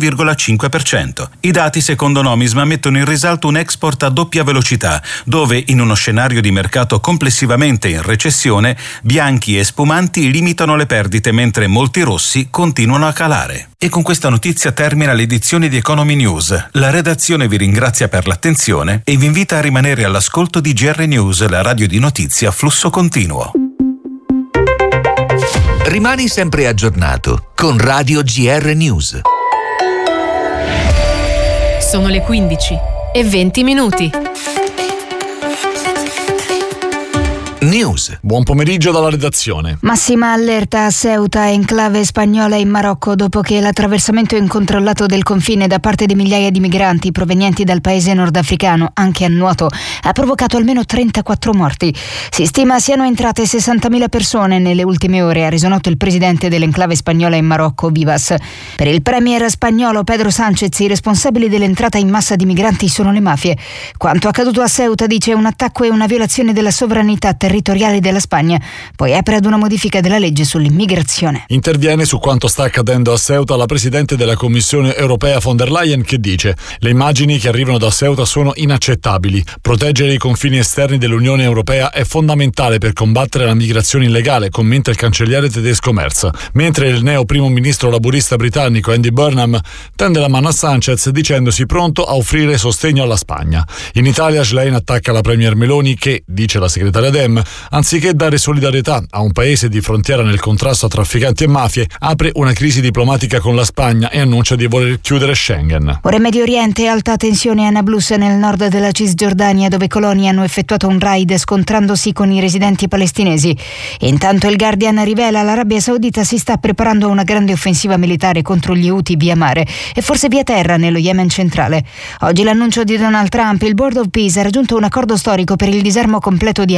8,5%. I dati, secondo Nomisma, mettono in risalto un export a doppia velocità, dove in uno scenario di mercato complessivamente in recessione, bianchi e spumanti limitano le perdite mentre molti rossi continuano a calare. E con questa notizia termina l'edizione di Economy News. La redazione vi ringrazia per l'attenzione e vi invita a rimanere all'ascolto di GR News, la radio di notizie a flusso continuo. Rimani sempre aggiornato con Radio GR News. Sono le 15:20. News. Buon pomeriggio dalla redazione. Massima allerta a Ceuta, enclave spagnola in Marocco, dopo che l'attraversamento incontrollato del confine da parte di migliaia di migranti provenienti dal paese nordafricano, anche a nuoto, ha provocato almeno 34 morti. Si stima siano entrate 60.000 persone nelle ultime ore, ha reso noto il presidente dell'enclave spagnola in Marocco, Vivas. Per il premier spagnolo Pedro Sánchez, i responsabili dell'entrata in massa di migranti sono le mafie. Quanto accaduto a Ceuta, dice, è un attacco e una violazione della sovranità territoriali della Spagna, poi apre ad una modifica della legge sull'immigrazione. Interviene su quanto sta accadendo a Ceuta la presidente della Commissione europea von der Leyen, che dice: le immagini che arrivano da Ceuta sono inaccettabili. Proteggere i confini esterni dell'Unione Europea è fondamentale per combattere la migrazione illegale, commenta il cancelliere tedesco Merz, mentre il neo primo ministro laburista britannico Andy Burnham tende la mano a Sánchez dicendosi pronto a offrire sostegno alla Spagna. In Italia Schlein attacca la premier Meloni che, dice la segretaria Dem, anziché dare solidarietà a un paese di frontiera nel contrasto a trafficanti e mafie, apre una crisi diplomatica con la Spagna e annuncia di voler chiudere Schengen. Ora in Medio Oriente, alta tensione a Nablus nel nord della Cisgiordania, dove coloni hanno effettuato un raid scontrandosi con i residenti palestinesi. Intanto il Guardian rivela l'Arabia Saudita si sta preparando a una grande offensiva militare contro gli Houthi via mare e forse via terra nello Yemen centrale. Oggi l'annuncio di Donald Trump: il Board of Peace ha raggiunto un accordo storico per il disarmo completo di Hamas.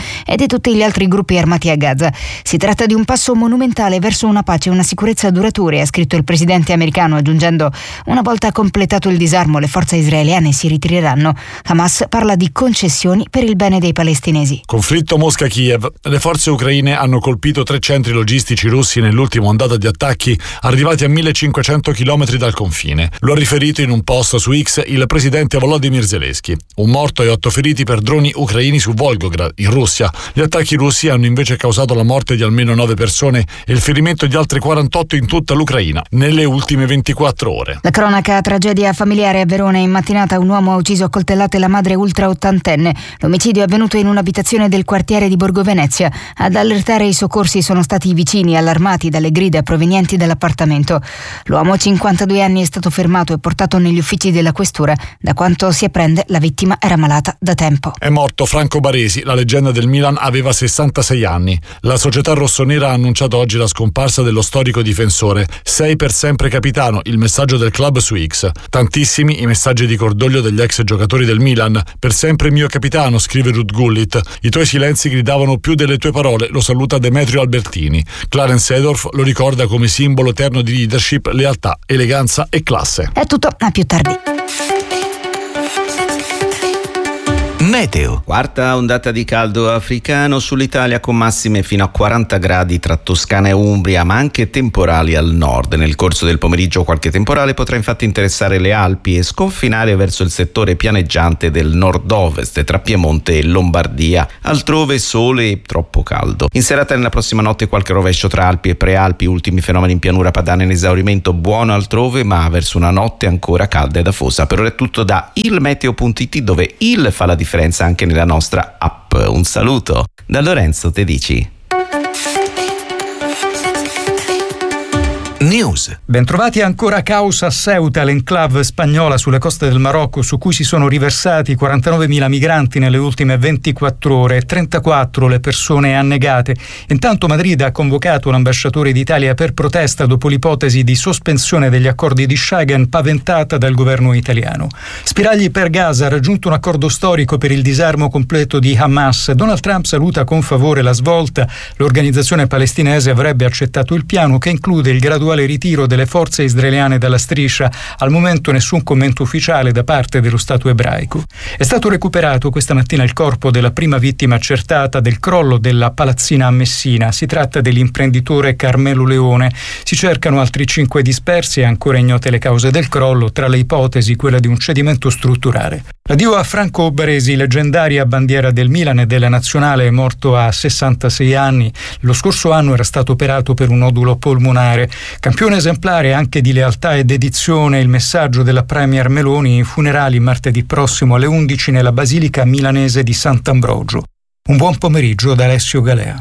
e di tutti gli altri gruppi armati a Gaza. Si tratta di un passo monumentale verso una pace e una sicurezza durature, ha scritto il presidente americano, aggiungendo: una volta completato il disarmo le forze israeliane si ritireranno. Hamas parla di concessioni per il bene dei palestinesi. Conflitto Mosca-Kiev. Le forze ucraine hanno colpito 3 centri logistici russi nell'ultima ondata di attacchi arrivati a 1500 km dal confine. Lo ha riferito in un post su X il presidente Volodymyr Zelensky. Un morto e 8 feriti per droni ucraini su Volgograd, in Russia. Gli attacchi russi hanno invece causato la morte di almeno 9 persone e il ferimento di altre 48 in tutta l'Ucraina nelle ultime 24 ore. La cronaca: tragedia familiare a Verona. In mattinata un uomo ha ucciso a coltellate la madre ultra ottantenne. L'omicidio è avvenuto in un'abitazione del quartiere di Borgo Venezia. Ad allertare i soccorsi sono stati i vicini, allarmati dalle grida provenienti dall'appartamento. L'uomo, 52 anni, è stato fermato e portato negli uffici della questura. Da quanto si apprende, la vittima era malata da tempo. È morto Franco Baresi, la leggenda del Milan, aveva 66 anni. La società rossonera ha annunciato oggi la scomparsa dello storico difensore. Sei per sempre capitano, il messaggio del club su X. Tantissimi i messaggi di cordoglio degli ex giocatori del Milan. Per sempre mio capitano, scrive Ruud Gullit. I tuoi silenzi gridavano più delle tue parole, lo saluta Demetrio Albertini. Clarence Seedorf lo ricorda come simbolo eterno di leadership, lealtà, eleganza e classe. È tutto, a più tardi. Meteo. Quarta ondata di caldo africano sull'Italia con massime fino a 40 gradi tra Toscana e Umbria, ma anche temporali al nord. Nel corso del pomeriggio qualche temporale potrà infatti interessare le Alpi e sconfinare verso il settore pianeggiante del nord-ovest tra Piemonte e Lombardia. Altrove sole e troppo caldo. In serata nella prossima notte qualche rovescio tra Alpi e Prealpi, ultimi fenomeni in pianura padana in esaurimento, buono altrove, ma verso una notte ancora calda ed afosa. Per ora è tutto da ilmeteo.it, dove il fa la differenza anche nella nostra app. Un saluto da Lorenzo Tedici. News. Bentrovati. Ancora caos a Ceuta, l'enclave spagnola sulle coste del Marocco, su cui si sono riversati 49.000 migranti nelle ultime 24 ore, 34 le persone annegate. Intanto Madrid ha convocato l'ambasciatore d'Italia per protesta dopo l'ipotesi di sospensione degli accordi di Schengen paventata dal governo italiano. Spiragli per Gaza: ha raggiunto un accordo storico per il disarmo completo di Hamas. Donald Trump saluta con favore la svolta. L'organizzazione palestinese avrebbe accettato il piano, che include il graduale ritiro delle forze israeliane dalla striscia. Al momento nessun commento ufficiale da parte dello Stato ebraico. È stato recuperato questa mattina il corpo della prima vittima accertata del crollo della palazzina a Messina. Si tratta dell'imprenditore Carmelo Leone. Si cercano altri 5 dispersi e ancora ignote le cause del crollo, tra le ipotesi quella di un cedimento strutturale. Addio a Franco Baresi, leggendaria bandiera del Milan e della nazionale, è morto a 66 anni. Lo scorso anno era stato operato per un nodulo polmonare. Campione esemplare anche di lealtà e dedizione, il messaggio della Premier Meloni in funerali martedì prossimo alle 11 nella Basilica milanese di Sant'Ambrogio. Un buon pomeriggio da Alessio Galea.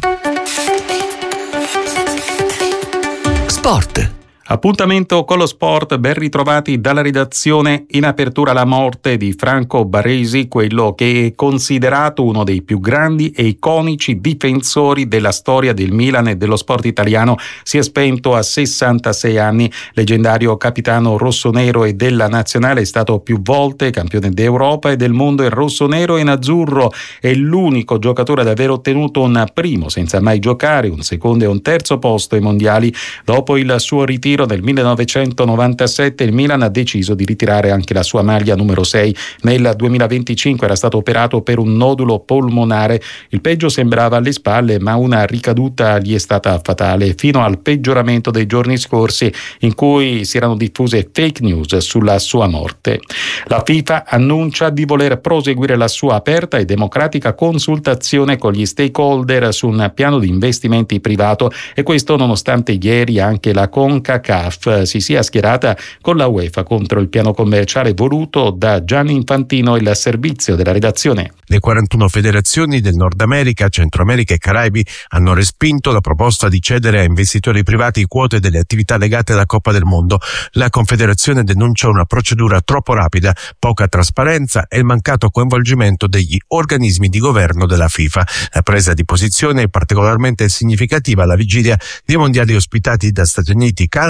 Sport. Appuntamento con lo sport, ben ritrovati dalla redazione. In apertura la morte di Franco Baresi, quello che è considerato uno dei più grandi e iconici difensori della storia del Milan e dello sport italiano. Si è spento a 66 anni. Leggendario capitano rossonero e della nazionale, è stato più volte campione d'Europa e del mondo in rossonero e in azzurro. È l'unico giocatore ad aver ottenuto un primo senza mai giocare, un secondo e un terzo posto ai mondiali. Dopo il suo ritiro nel 1997 il Milan ha deciso di ritirare anche la sua maglia numero 6. Nel 2025 era stato operato per un nodulo polmonare. Il peggio sembrava alle spalle, ma una ricaduta gli è stata fatale, fino al peggioramento dei giorni scorsi, in cui si erano diffuse fake news sulla sua morte. La FIFA annuncia di voler proseguire la sua aperta e democratica consultazione con gli stakeholder su un piano di investimenti privato, e questo nonostante ieri anche la CONCACAF si sia schierata con la UEFA contro il piano commerciale voluto da Gianni Infantino, il servizio della redazione. Le 41 federazioni del Nord America, Centro America e Caraibi hanno respinto la proposta di cedere a investitori privati quote delle attività legate alla Coppa del Mondo. La Confederazione denuncia una procedura troppo rapida, poca trasparenza e il mancato coinvolgimento degli organismi di governo della FIFA. La presa di posizione è particolarmente significativa alla vigilia dei mondiali ospitati da Stati Uniti, Canada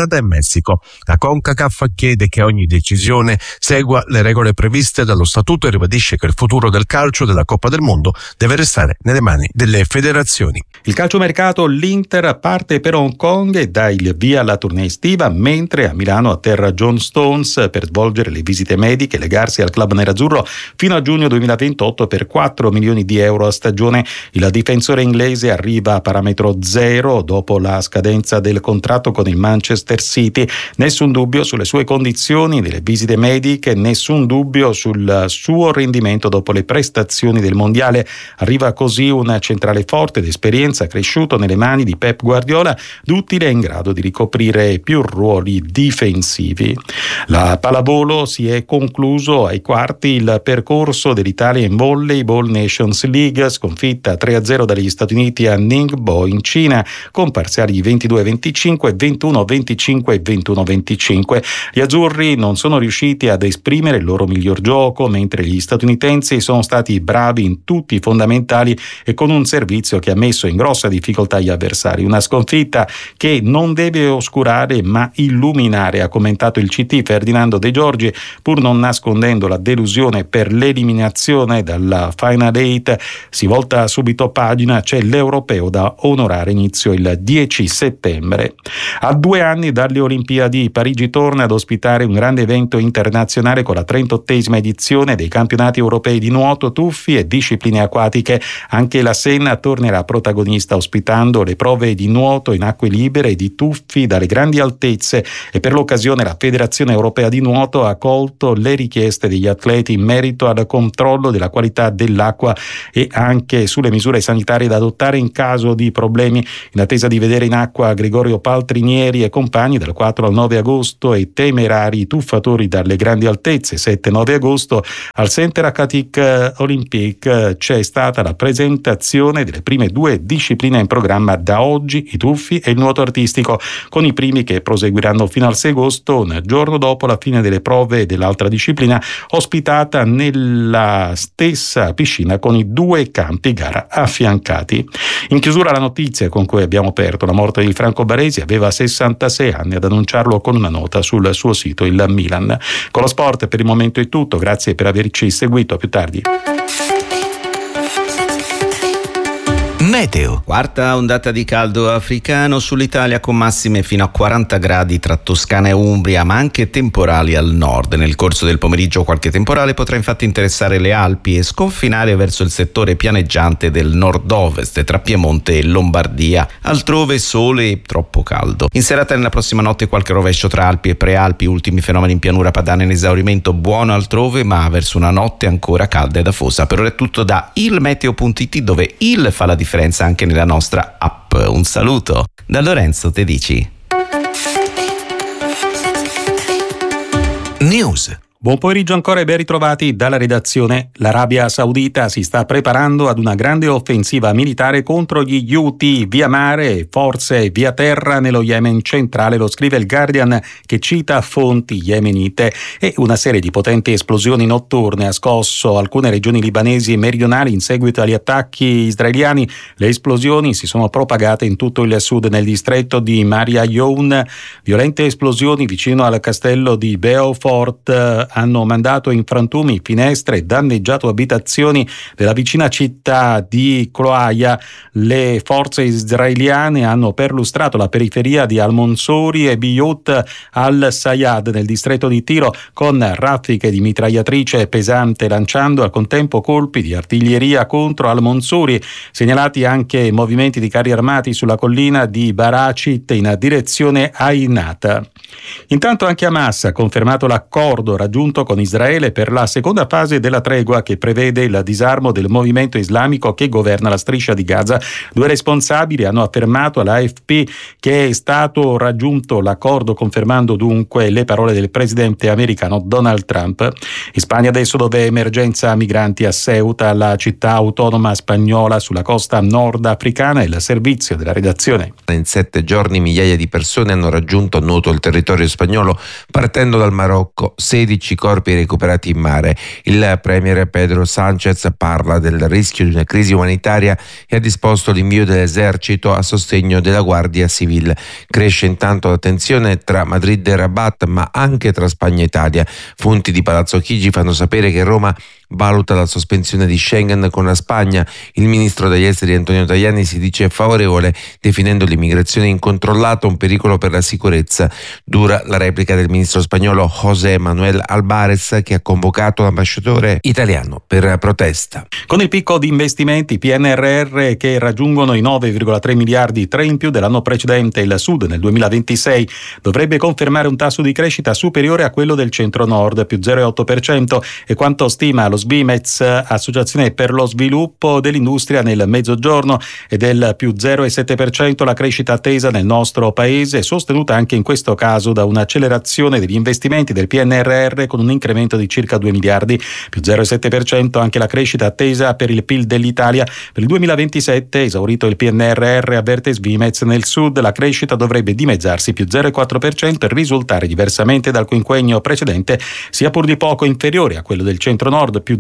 Canada e Messico. La CONCACAF chiede che ogni decisione segua le regole previste dallo statuto e ribadisce che il futuro del calcio della Coppa del Mondo deve restare nelle mani delle federazioni. Il calciomercato, l'Inter parte per Hong Kong e dà il via alla tournée estiva, mentre a Milano atterra John Stones per svolgere le visite mediche e legarsi al club nerazzurro fino a giugno 2028 per 4 milioni di euro a stagione. Il difensore inglese arriva a parametro zero dopo la scadenza del contratto con il Manchester City. Nessun dubbio sulle sue condizioni delle visite mediche, nessun dubbio sul suo rendimento dopo le prestazioni del mondiale. Arriva così un centrale forte d'esperienza, cresciuto nelle mani di Pep Guardiola, duttile e in grado di ricoprire più ruoli difensivi. La pallavolo si è concluso ai quarti il percorso dell'Italia in Volleyball Nations League, sconfitta 3-0 dagli Stati Uniti a Ningbo in Cina con parziali 22-25, 21-25 e 21-25. Gli azzurri non sono riusciti ad esprimere il loro miglior gioco, mentre gli statunitensi sono stati bravi in tutti i fondamentali e con un servizio che ha messo in grossa difficoltà gli avversari. Una sconfitta che non deve oscurare ma illuminare, ha commentato il CT Ferdinando De Giorgi, pur non nascondendo la delusione per l'eliminazione dalla Final 8. Si volta subito pagina, c'è l'Europeo da onorare, inizio il 10 settembre. A 2 anni dalle Olimpiadi, Parigi torna ad ospitare un grande evento internazionale con la 38esima edizione dei campionati europei di nuoto, tuffi e discipline acquatiche. Anche la Senna tornerà protagonista ospitando le prove di nuoto in acque libere e di tuffi dalle grandi altezze, e per l'occasione la Federazione Europea di Nuoto ha accolto le richieste degli atleti in merito al controllo della qualità dell'acqua e anche sulle misure sanitarie da adottare in caso di problemi. In attesa di vedere in acqua Gregorio Paltrinieri e compagni dal 4 al 9 agosto e temerari tuffatori dalle grandi altezze 7-9 agosto, al Center Aquatic Olympique c'è stata la presentazione delle prime 2 discipline in programma da oggi, i tuffi e il nuoto artistico, con i primi che proseguiranno fino al 6 agosto, un giorno dopo la fine delle prove dell'altra disciplina, ospitata nella stessa piscina con i 2 campi gara affiancati. In chiusura la notizia con cui abbiamo aperto: la morte di Franco Baresi, aveva 66 anni, ad annunciarlo con una nota sul suo sito il Milan. Con lo sport per il momento è tutto, grazie per averci seguito, a più tardi. Meteo. Quarta ondata di caldo africano sull'Italia con massime fino a 40 gradi tra Toscana e Umbria, ma anche temporali al nord. Nel corso del pomeriggio qualche temporale potrà infatti interessare le Alpi e sconfinare verso il settore pianeggiante del nord-ovest tra Piemonte e Lombardia. Altrove sole e troppo caldo. In serata nella prossima notte qualche rovescio tra Alpi e Prealpi, ultimi fenomeni in pianura padana in esaurimento, buono altrove, ma verso una notte ancora calda ed afosa. Per ora è tutto da ilmeteo.it, dove il fa la differenza anche nella nostra app. Un saluto da Lorenzo Tedici. News. Buon pomeriggio ancora e ben ritrovati dalla redazione. L'Arabia Saudita si sta preparando ad una grande offensiva militare contro gli Houthi via mare e forze via terra nello Yemen centrale, lo scrive il Guardian, che cita fonti yemenite. E una serie di potenti esplosioni notturne ha scosso alcune regioni libanesi e meridionali in seguito agli attacchi israeliani. Le esplosioni si sono propagate in tutto il sud, nel distretto di Maria Youn. Violente esplosioni vicino al castello di Beaufort hanno mandato in frantumi finestre e danneggiato abitazioni della vicina città di Kloaya. Le forze israeliane hanno perlustrato la periferia di Al-Monsuri e Biyut al-Sayad nel distretto di Tiro con raffiche di mitragliatrice pesante, lanciando al contempo colpi di artiglieria contro Al-Monsuri. Segnalati anche movimenti di carri armati sulla collina di Baracit in direzione Ainata. Intanto anche Hamas ha confermato l'accordo raggiunto con Israele per la seconda fase della tregua, che prevede il disarmo del movimento islamico che governa la striscia di Gaza. 2 responsabili hanno affermato all'AFP che è stato raggiunto l'accordo, confermando dunque le parole del presidente americano Donald Trump. In Spagna adesso, dove emergenza migranti a Ceuta, la città autonoma spagnola sulla costa nordafricana, il servizio della redazione. In 7 giorni migliaia di persone hanno raggiunto a nuoto il territorio spagnolo partendo dal Marocco, 16 16 corpi recuperati in mare. Il premier Pedro Sánchez parla del rischio di una crisi umanitaria e ha disposto l'invio dell'esercito a sostegno della Guardia Civile. Cresce intanto la tensione tra Madrid e Rabat, ma anche tra Spagna e Italia. Fonti di Palazzo Chigi fanno sapere che Roma valuta la sospensione di Schengen con la Spagna. Il ministro degli esteri Antonio Tajani si dice favorevole, definendo l'immigrazione incontrollata un pericolo per la sicurezza. Dura la replica del ministro spagnolo José Manuel Álvarez, che ha convocato l'ambasciatore italiano per protesta. Con il picco di investimenti PNRR che raggiungono i 9,3 miliardi, 3 in più dell'anno precedente, il Sud nel 2026 dovrebbe confermare un tasso di crescita superiore a quello del centro-nord, più 0,8%, e quanto stima lo Svimez, Associazione per lo Sviluppo dell'Industria nel Mezzogiorno, e del più 0,7% la crescita attesa nel nostro paese, sostenuta anche in questo caso da un'accelerazione degli investimenti del PNRR con un incremento di circa 2 miliardi, più 0,7% anche la crescita attesa per il PIL dell'Italia. Per il 2027, esaurito il PNRR, avverte Svimez, nel Sud la crescita dovrebbe dimezzarsi, più 0,4%, e risultare, diversamente dal quinquennio precedente, sia pur di poco inferiore a quello del centro-nord, più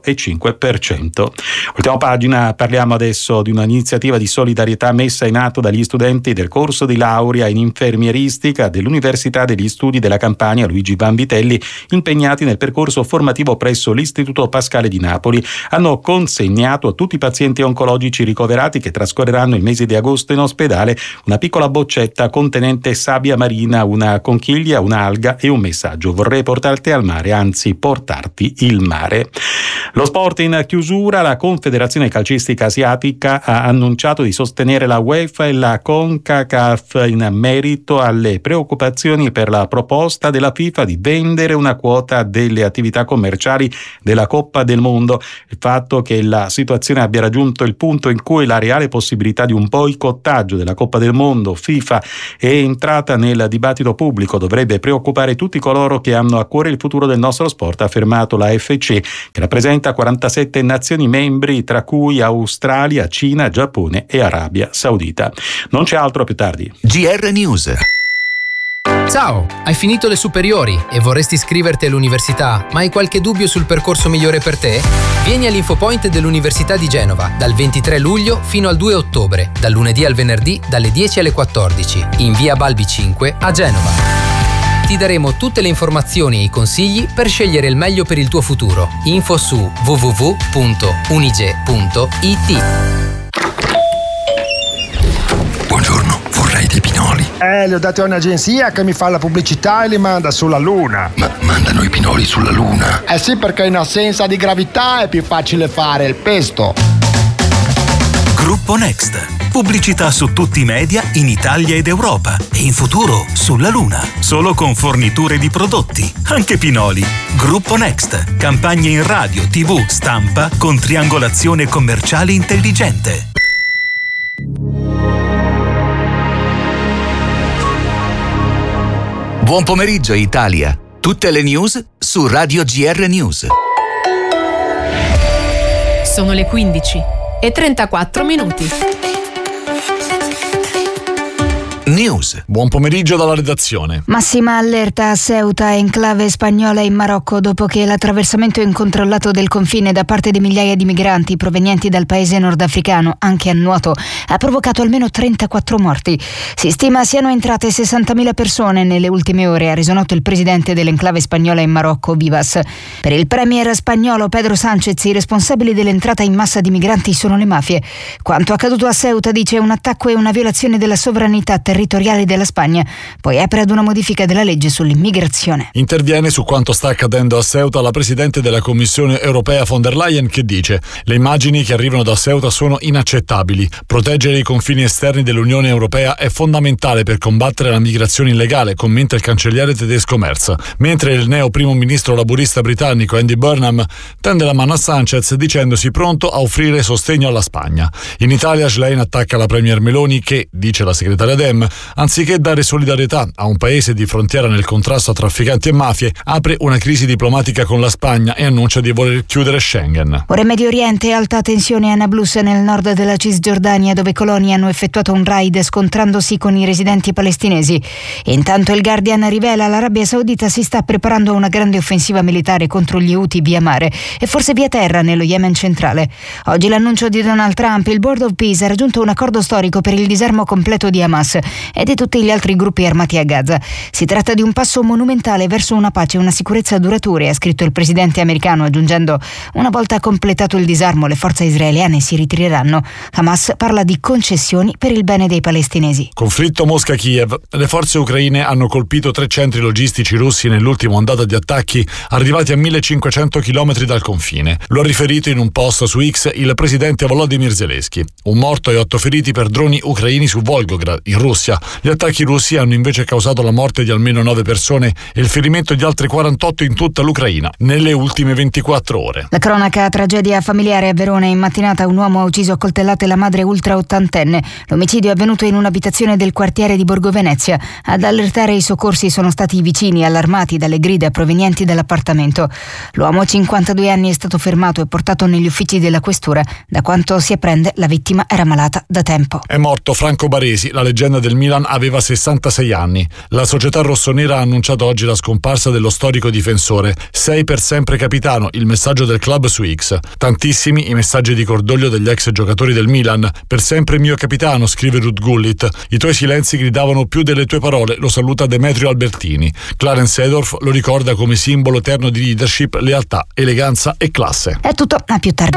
0,5%. Ultima pagina, parliamo adesso di un'iniziativa di solidarietà messa in atto dagli studenti del corso di laurea in infermieristica dell'Università degli Studi della Campania Luigi Vanvitelli, impegnati nel percorso formativo presso l'Istituto Pascale di Napoli. Hanno consegnato a tutti i pazienti oncologici ricoverati che trascorreranno il mese di agosto in ospedale una piccola boccetta contenente sabbia marina, una conchiglia, un'alga e un messaggio: vorrei portarti al mare, anzi portarti il mare. Lo sport in chiusura, la Confederazione Calcistica Asiatica ha annunciato di sostenere la UEFA e la CONCACAF in merito alle preoccupazioni per la proposta della FIFA di vendere una quota delle attività commerciali della Coppa del Mondo. Il fatto che la situazione abbia raggiunto il punto in cui la reale possibilità di un boicottaggio della Coppa del Mondo FIFA è entrata nel dibattito pubblico dovrebbe preoccupare tutti coloro che hanno a cuore il futuro del nostro sport, ha affermato la FC, che rappresenta 47 nazioni membri, tra cui Australia, Cina, Giappone e Arabia Saudita. Non c'è altro, più tardi. GR News. Ciao, hai finito le superiori e vorresti iscriverti all'università, ma hai qualche dubbio sul percorso migliore per te? Vieni all'Infopoint dell'Università di Genova dal 23 luglio fino al 2 ottobre, dal lunedì al venerdì dalle 10 alle 14, in via Balbi 5 a Genova. Ti daremo tutte le informazioni e i consigli per scegliere il meglio per il tuo futuro. Info su www.unige.it. Buongiorno, vorrei dei pinoli. Li ho dati a un'agenzia che mi fa la pubblicità e li manda sulla Luna. Ma mandano i pinoli sulla Luna? Eh sì, perché in assenza di gravità è più facile fare il pesto. Gruppo Next. Pubblicità su tutti i media in Italia ed Europa e in futuro sulla Luna. Solo con forniture di prodotti, anche pinoli. Gruppo Next. Campagne in radio, TV, stampa con triangolazione commerciale intelligente. Buon pomeriggio Italia. Tutte le news su Radio GR News. Sono le 15:34. News. Buon pomeriggio dalla redazione. Massima allerta a Ceuta, enclave spagnola in Marocco, dopo che l'attraversamento incontrollato del confine da parte di migliaia di migranti provenienti dal paese nordafricano, anche a nuoto, ha provocato almeno 34 morti. Si stima siano entrate 60.000 persone nelle ultime ore, ha reso noto il presidente dell'enclave spagnola in Marocco, Vivas. Per il premier spagnolo Pedro Sánchez, i responsabili dell'entrata in massa di migranti sono le mafie. Quanto accaduto a Ceuta, dice, è un attacco e una violazione della sovranità territoriali della Spagna, poi apre ad una modifica della legge sull'immigrazione. Interviene su quanto sta accadendo a Ceuta la Presidente della Commissione europea von der Leyen, che dice: le immagini che arrivano da Ceuta sono inaccettabili. Proteggere i confini esterni dell'Unione Europea è fondamentale per combattere la migrazione illegale, commenta il cancelliere tedesco Merz, mentre il neo primo ministro laburista britannico Andy Burnham tende la mano a Sánchez dicendosi pronto a offrire sostegno alla Spagna. In Italia Schlein attacca la premier Meloni che, dice la segretaria Dem, Erdogan, anziché dare solidarietà a un paese di frontiera nel contrasto a trafficanti e mafie, apre una crisi diplomatica con la Spagna e annuncia di voler chiudere Schengen. Ora in Medio Oriente, alta tensione a Nablus nel nord della Cisgiordania, dove coloni hanno effettuato un raid scontrandosi con i residenti palestinesi. Intanto il Guardian rivela l'Arabia Saudita si sta preparando a una grande offensiva militare contro gli Houthi via mare e forse via terra nello Yemen centrale. Oggi l'annuncio di Donald Trump: il Board of Peace ha raggiunto un accordo storico per il disarmo completo di Hamas e di tutti gli altri gruppi armati a Gaza. Si tratta di un passo monumentale verso una pace e una sicurezza durature, ha scritto il presidente americano, aggiungendo: una volta completato il disarmo le forze israeliane si ritireranno. Hamas parla di concessioni per il bene dei palestinesi. Conflitto Mosca-Kiev. Le forze ucraine hanno colpito 3 centri logistici russi nell'ultima ondata di attacchi arrivati a 1500 km dal confine. Lo ha riferito in un post su X il presidente Volodymyr Zelensky. Un morto e 8 feriti per droni ucraini su Volgograd, in Russia. Gli attacchi russi hanno invece causato la morte di almeno 9 persone e il ferimento di altre 48 in tutta l'Ucraina nelle ultime 24 ore. La cronaca: tragedia familiare a Verona. In mattinata un uomo ha ucciso a coltellate la madre ultra ottantenne. L'omicidio è avvenuto in un'abitazione del quartiere di Borgo Venezia. Ad allertare i soccorsi sono stati i vicini, allarmati dalle grida provenienti dall'appartamento. L'uomo, 52 anni, è stato fermato e portato negli uffici della questura. Da quanto si apprende, la vittima era malata da tempo. È morto Franco Baresi, la leggenda del Milan, aveva 66 anni. La società rossonera ha annunciato oggi la scomparsa dello storico difensore. Sei per sempre capitano, il messaggio del club su X. Tantissimi i messaggi di cordoglio degli ex giocatori del Milan. Per sempre mio capitano, scrive Ruud Gullit. I tuoi silenzi gridavano più delle tue parole, lo saluta Demetrio Albertini. Clarence Seedorf lo ricorda come simbolo eterno di leadership, lealtà, eleganza e classe. È tutto, a più tardi.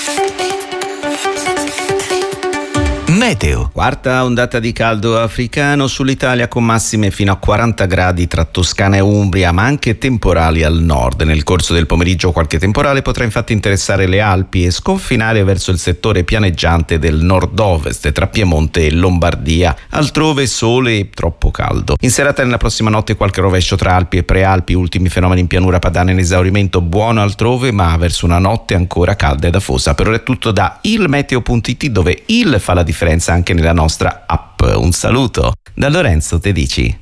Meteo. Quarta ondata di caldo africano sull'Italia, con massime fino a 40 gradi tra Toscana e Umbria, ma anche temporali al nord. Nel corso del pomeriggio qualche temporale potrà infatti interessare le Alpi e sconfinare verso il settore pianeggiante del nord-ovest tra Piemonte e Lombardia. Altrove sole e troppo caldo. In serata nella prossima notte qualche rovescio tra Alpi e Prealpi, ultimi fenomeni in pianura padana in esaurimento, buono altrove, ma verso una notte ancora calda ed afosa. Per ora è tutto da ilmeteo.it, dove il fa la differenza anche nella nostra app. Un saluto da Lorenzo Tedici.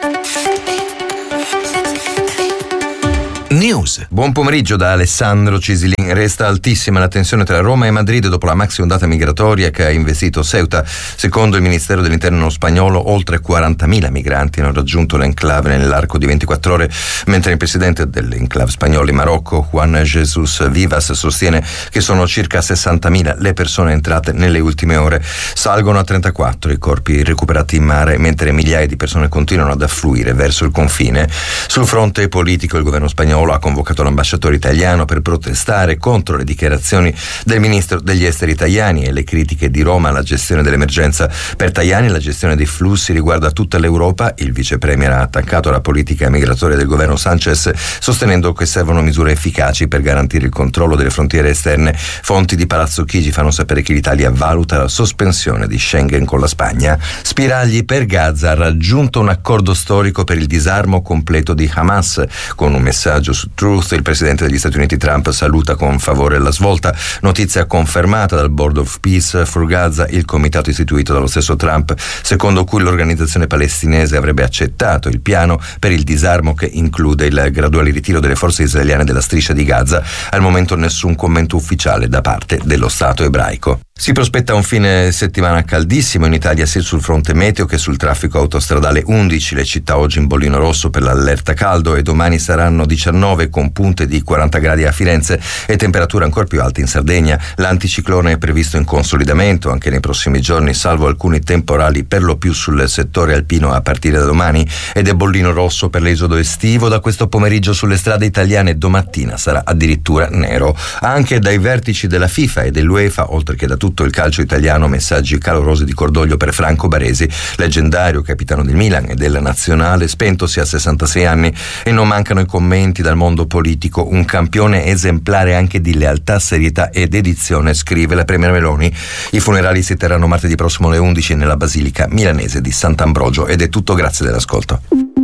News. Buon pomeriggio da Alessandro Cisilin. Resta altissima la tensione tra Roma e Madrid dopo la maxi ondata migratoria che ha investito Ceuta. Secondo il Ministero dell'Interno spagnolo, oltre 40.000 migranti hanno raggiunto l'enclave nell'arco di 24 ore, mentre il presidente dell'enclave spagnolo in Marocco, Juan Jesús Vivas, sostiene che sono circa 60.000 le persone entrate nelle ultime ore. Salgono a 34 i corpi recuperati in mare, mentre migliaia di persone continuano ad affluire verso il confine. Sul fronte politico, il governo spagnolo ha convocato l'ambasciatore italiano per protestare contro le dichiarazioni del ministro degli esteri Tajani e le critiche di Roma alla gestione dell'emergenza. Per Tajani la gestione dei flussi riguarda tutta l'Europa. Il vice premier ha attaccato la politica migratoria del governo Sanchez, sostenendo che servono misure efficaci per garantire il controllo delle frontiere esterne. Fonti di Palazzo Chigi fanno sapere che l'Italia valuta la sospensione di Schengen con la Spagna. Spiragli per Gaza: ha raggiunto un accordo storico per il disarmo completo di Hamas. Con un messaggio su Truth, il presidente degli Stati Uniti Trump saluta con favore la svolta, notizia confermata dal Board of Peace for Gaza, il comitato istituito dallo stesso Trump, secondo cui l'organizzazione palestinese avrebbe accettato il piano per il disarmo che include il graduale ritiro delle forze israeliane dalla striscia di Gaza. Al momento nessun commento ufficiale da parte dello Stato ebraico. Si prospetta un fine settimana caldissimo in Italia, sia sul fronte meteo che sul traffico autostradale. 11 le città oggi in bollino rosso per l'allerta caldo, e domani saranno 19 con punte di 40 gradi a Firenze e temperature ancora più alte in Sardegna. L'anticiclone è previsto in consolidamento anche nei prossimi giorni, salvo alcuni temporali per lo più sul settore alpino a partire da domani, ed è bollino rosso per l'esodo estivo da questo pomeriggio sulle strade italiane. Domattina sarà addirittura nero. Anche dai vertici della FIFA e dell'UEFA, oltre che da tutto il calcio italiano, messaggi calorosi di cordoglio per Franco Baresi, leggendario capitano del Milan e della nazionale, spentosi a 66 anni, e non mancano i commenti dal mondo politico. Un campione esemplare anche di lealtà, serietà ed dedizione, scrive la premier Meloni. I funerali si terranno martedì prossimo alle 11 nella basilica milanese di Sant'Ambrogio. Ed è tutto, grazie dell'ascolto.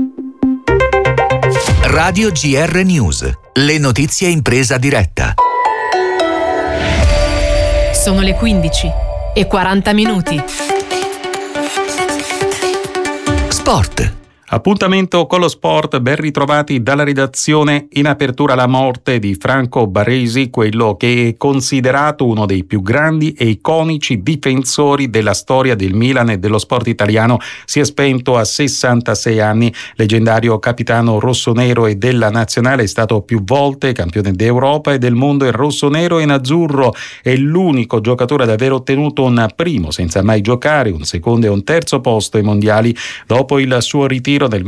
Radio GR News, le notizie in presa diretta. Sono le 15:40. Sport. Appuntamento con lo sport, ben ritrovati dalla redazione. In apertura la morte di Franco Baresi, quello che è considerato uno dei più grandi e iconici difensori della storia del Milan e dello sport italiano, si è spento a 66 anni. Leggendario capitano rossonero e della nazionale, è stato più volte campione d'Europa e del mondo in rossonero e in azzurro. È l'unico giocatore ad aver ottenuto un primo senza mai giocare, un secondo e un terzo posto ai mondiali. Dopo il suo ritiro nel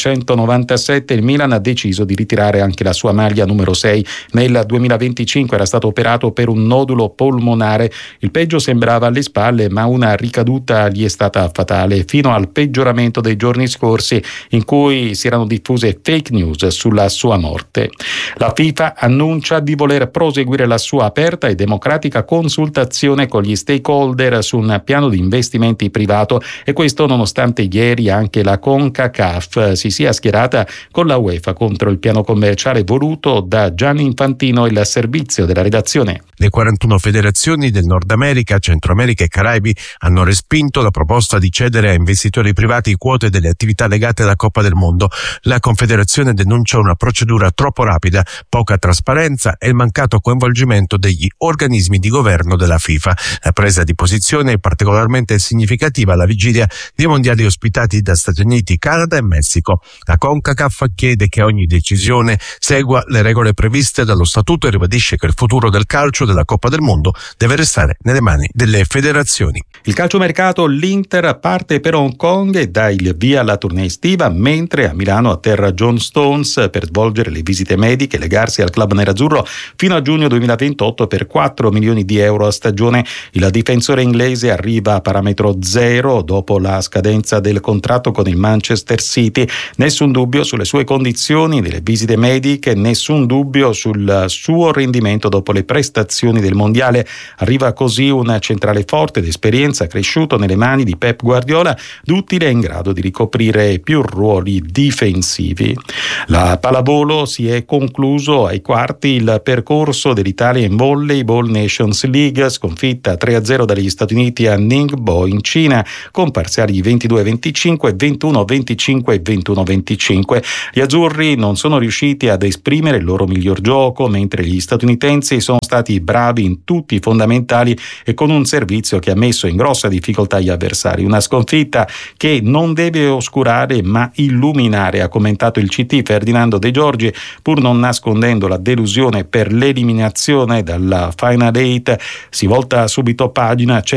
1997 il Milan ha deciso di ritirare anche la sua maglia numero 6. Nel 2025 era stato operato per un nodulo polmonare. Il peggio sembrava alle spalle, ma una ricaduta gli è stata fatale, fino al peggioramento dei giorni scorsi, in cui si erano diffuse fake news sulla sua morte. La FIFA annuncia di voler proseguire la sua aperta e democratica consultazione con gli stakeholder su un piano di investimenti privato, e questo nonostante ieri anche la CONCACAF si sia schierata con la UEFA contro il piano commerciale voluto da Gianni Infantino, il servizio della redazione. Le 41 federazioni del Nord America, Centro America e Caraibi hanno respinto la proposta di cedere a investitori privati quote delle attività legate alla Coppa del Mondo. La Confederazione denuncia una procedura troppo rapida, poca trasparenza e il mancato coinvolgimento degli organismi di governo della FIFA. La presa di posizione è particolarmente significativa alla vigilia dei mondiali ospitati da Stati Uniti, Canada e Messico. La CONCACAF chiede che ogni decisione segua le regole previste dallo statuto e ribadisce che il futuro del calcio della Coppa del Mondo deve restare nelle mani delle federazioni. Il calciomercato, l'Inter parte per Hong Kong e dà il via alla tournée estiva, mentre a Milano atterra John Stones per svolgere le visite mediche e legarsi al club nerazzurro fino a giugno 2028 per 4 milioni di euro a stagione. Il difensore inglese arriva a parametro zero dopo la scadenza del contratto con il Manchester City. Nessun dubbio sulle sue condizioni delle visite mediche, nessun dubbio sul suo rendimento dopo le prestazioni del mondiale. Arriva così un centrale forte ed esperienza, cresciuto nelle mani di Pep Guardiola, duttile e in grado di ricoprire più ruoli difensivi. La pallavolo, si è concluso ai quarti il percorso dell'Italia in Volleyball Nations League, sconfitta 3-0 dagli Stati Uniti a Ningbo in Cina con parziali di 22-25, 21-25 e 21-25. Gli azzurri non sono riusciti ad esprimere il loro miglior gioco, mentre gli statunitensi sono stati bravi in tutti i fondamentali e con un servizio che ha messo in grossa difficoltà gli avversari. Una sconfitta che non deve oscurare ma illuminare, ha commentato il CT Ferdinando De Giorgi, pur non nascondendo la delusione per l'eliminazione dalla Final 8. Si volta subito pagina, c'è